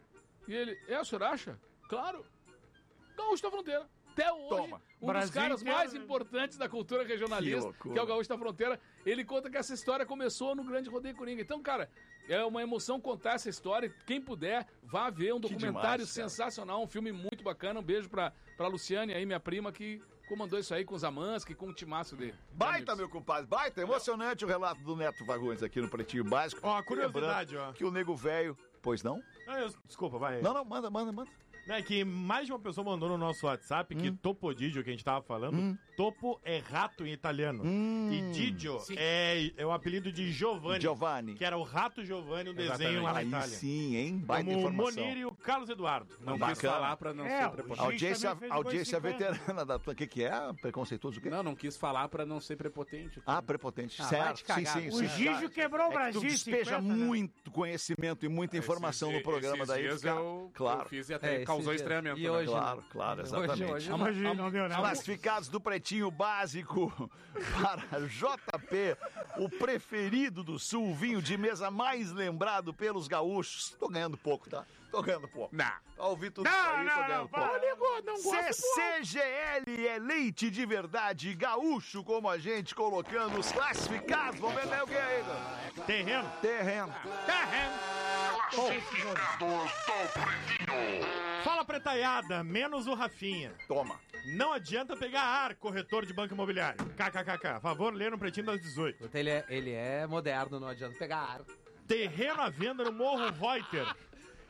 E ele, é, o senhor acha? Claro. Gaúcho da fronteira. Até hoje, Toma. um Brasil dos caras inteiro, mais né? importantes da cultura Que regionalista, loucura. que é o Gaúcho da Fronteira, ele conta que essa história começou no Grande Rodeio Coringa. Então, cara, é uma emoção contar essa história. Quem puder, vá ver um Que documentário demais, cara. sensacional, um filme muito bacana. Um beijo pra, pra Luciane aí, minha prima, que comandou isso aí com os Amansky, com o timaço dele. Baita, meu compadre, baita, emocionante o relato do Neto Fagundes aqui no Pretinho Básico. Ó, a curiosidade, Lembrando ó. que o nego velho... Pois não? Não, eu- desculpa, vai. Não, não, manda, manda, manda. Não, é que mais de uma pessoa mandou no nosso WhatsApp que Topo Didio, que a gente tava falando, Topo é rato em italiano. E Didio é, é o apelido de Giovanni. Giovanni. Que era o rato Giovanni, um Exatamente. desenho lá na Aí Itália. sim, hein? Baita Como o informação. Monir e o Carlos Eduardo. Não Bacana. quis falar pra não É, ser o prepotente. Giz Audiência, também fez audiência dois e cinquenta. veterana da... O que que é? Preconceituoso o quê? Não, não quis falar pra não ser prepotente. Ah, prepotente. Ah, vai certo. te cagar. Sim, sim, O sim. Gijo quebrou o É que Brasil tu em despeja cinquenta, né? muito conhecimento e muita informação Esses no programa esses daí. dias Fica... eu, Claro. eu fiz e até É, causou esses dias. estranhamento. E né? hoje Claro, claro, exatamente. Hoje, hoje, Hoje não deu nada. Classificados do Pretinho Básico para J P, o preferido do Sul, o vinho de mesa mais lembrado pelos gaúchos. Tô ganhando pouco, tá? Tô ganhando pouco. Não. Pra ouvir tudo isso Não, aí, tô não, ganhando não, pouco. para. Não, não gosto C C G L é leite de verdade, gaúcho como a gente, colocando os classificados. Vamos ver né, o que é aí, cara? Terreno. Terreno. Fala, pretaiada, menos o Rafinha. Toma. Não adianta pegar ar, corretor de banco imobiliário. KKKK. Favor, ler no Pretinho das dezoito. Ele é, ele é moderno, não adianta pegar ar. Terreno à venda no Morro Reuter.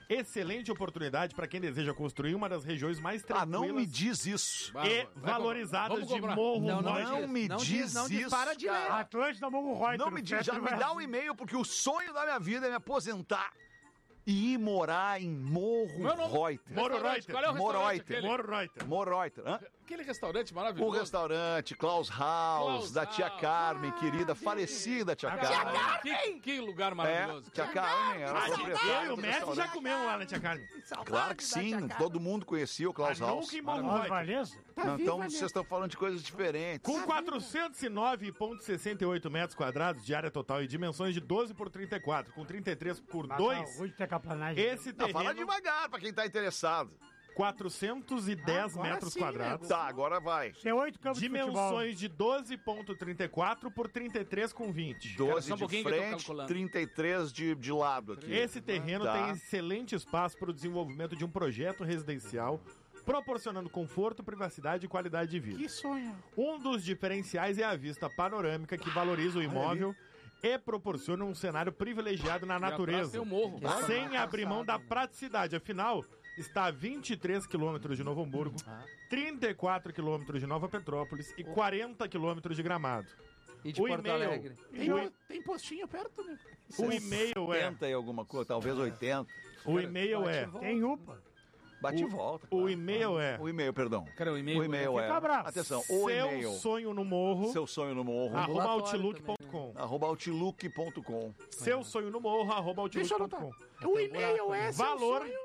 Excelente oportunidade para quem deseja construir uma das regiões mais Ah, tranquilas não me diz isso. e valorizadas de Morro Não, Reuter. não me Não diz diz, não diz, isso. para de ler. cara. Atlântida Morro Reuter. Não me diz, já me dá o e-mail, porque o sonho da minha vida é me aposentar e ir morar em Morro Meu nome- Reuter. Morro Reuter. Qual é o Morro restaurante Reuter. aquele? Morro Reuter. Morro Reuter. Hã? Aquele restaurante O maravilhoso. restaurante Klaus House, Klaus da tia House. Carmen, querida, falecida tia Tia Carmen. Que, que lugar maravilhoso. É, tia Carmen, era Ah, proprietária eu e o do Messi já restaurante. comemos lá na Tia Carmen. Claro que sim, todo mundo conhecia o Klaus Ah, House. nunca em Morro Nós, Reuter. Valesa? Tá Não, viva, então né? vocês estão falando de coisas diferentes. Com quatrocentos e nove vírgula sessenta e oito metros quadrados de área total e dimensões de doze por trinta e quatro, com trinta e três por Mas, dois, ó, hoje tem caplanagem. esse Não, fala terreno, devagar pra quem tá interessado. quatrocentos e dez Agora metros sim, quadrados. Tá, agora vai. Tem oito campos de futebol. Dimensões de doze vírgula trinta e quatro por trinta e três com vinte. doze só um de pouquinho que eu tô frente, calculando. trinta e três de, de lado aqui. Esse terreno Tá. tem excelente espaço para o desenvolvimento de um projeto residencial, proporcionando conforto, privacidade e qualidade de vida. Que sonho. Um dos diferenciais é a vista panorâmica que valoriza o imóvel e proporciona um cenário privilegiado na atrás natureza, tem um morro. sem abrir mão da praticidade. Afinal, está a vinte e três quilômetros de Novo Hamburgo, trinta e quatro quilômetros de Nova Petrópolis e quarenta quilômetros de Gramado. E de O Porto e-mail- Alegre. Tem, O, o- tem postinho perto, né? o e-mail é... setenta e alguma coisa, talvez oitenta. O e-mail é... Tem UPA. Bate e O- volta. O e-mail é... O e-mail, perdão. Cara, o e-mail. O e-mail é. Fica bravo. Atenção, o Seu e-mail. sonho no morro, Seu sonho no morro. arroba Ambulatório outlook ponto com. Arroba outlook ponto com. Seu sonho no morro, arroba outlook Deixa eu ponto anotar. com. O e-mail é seu Valor sonho.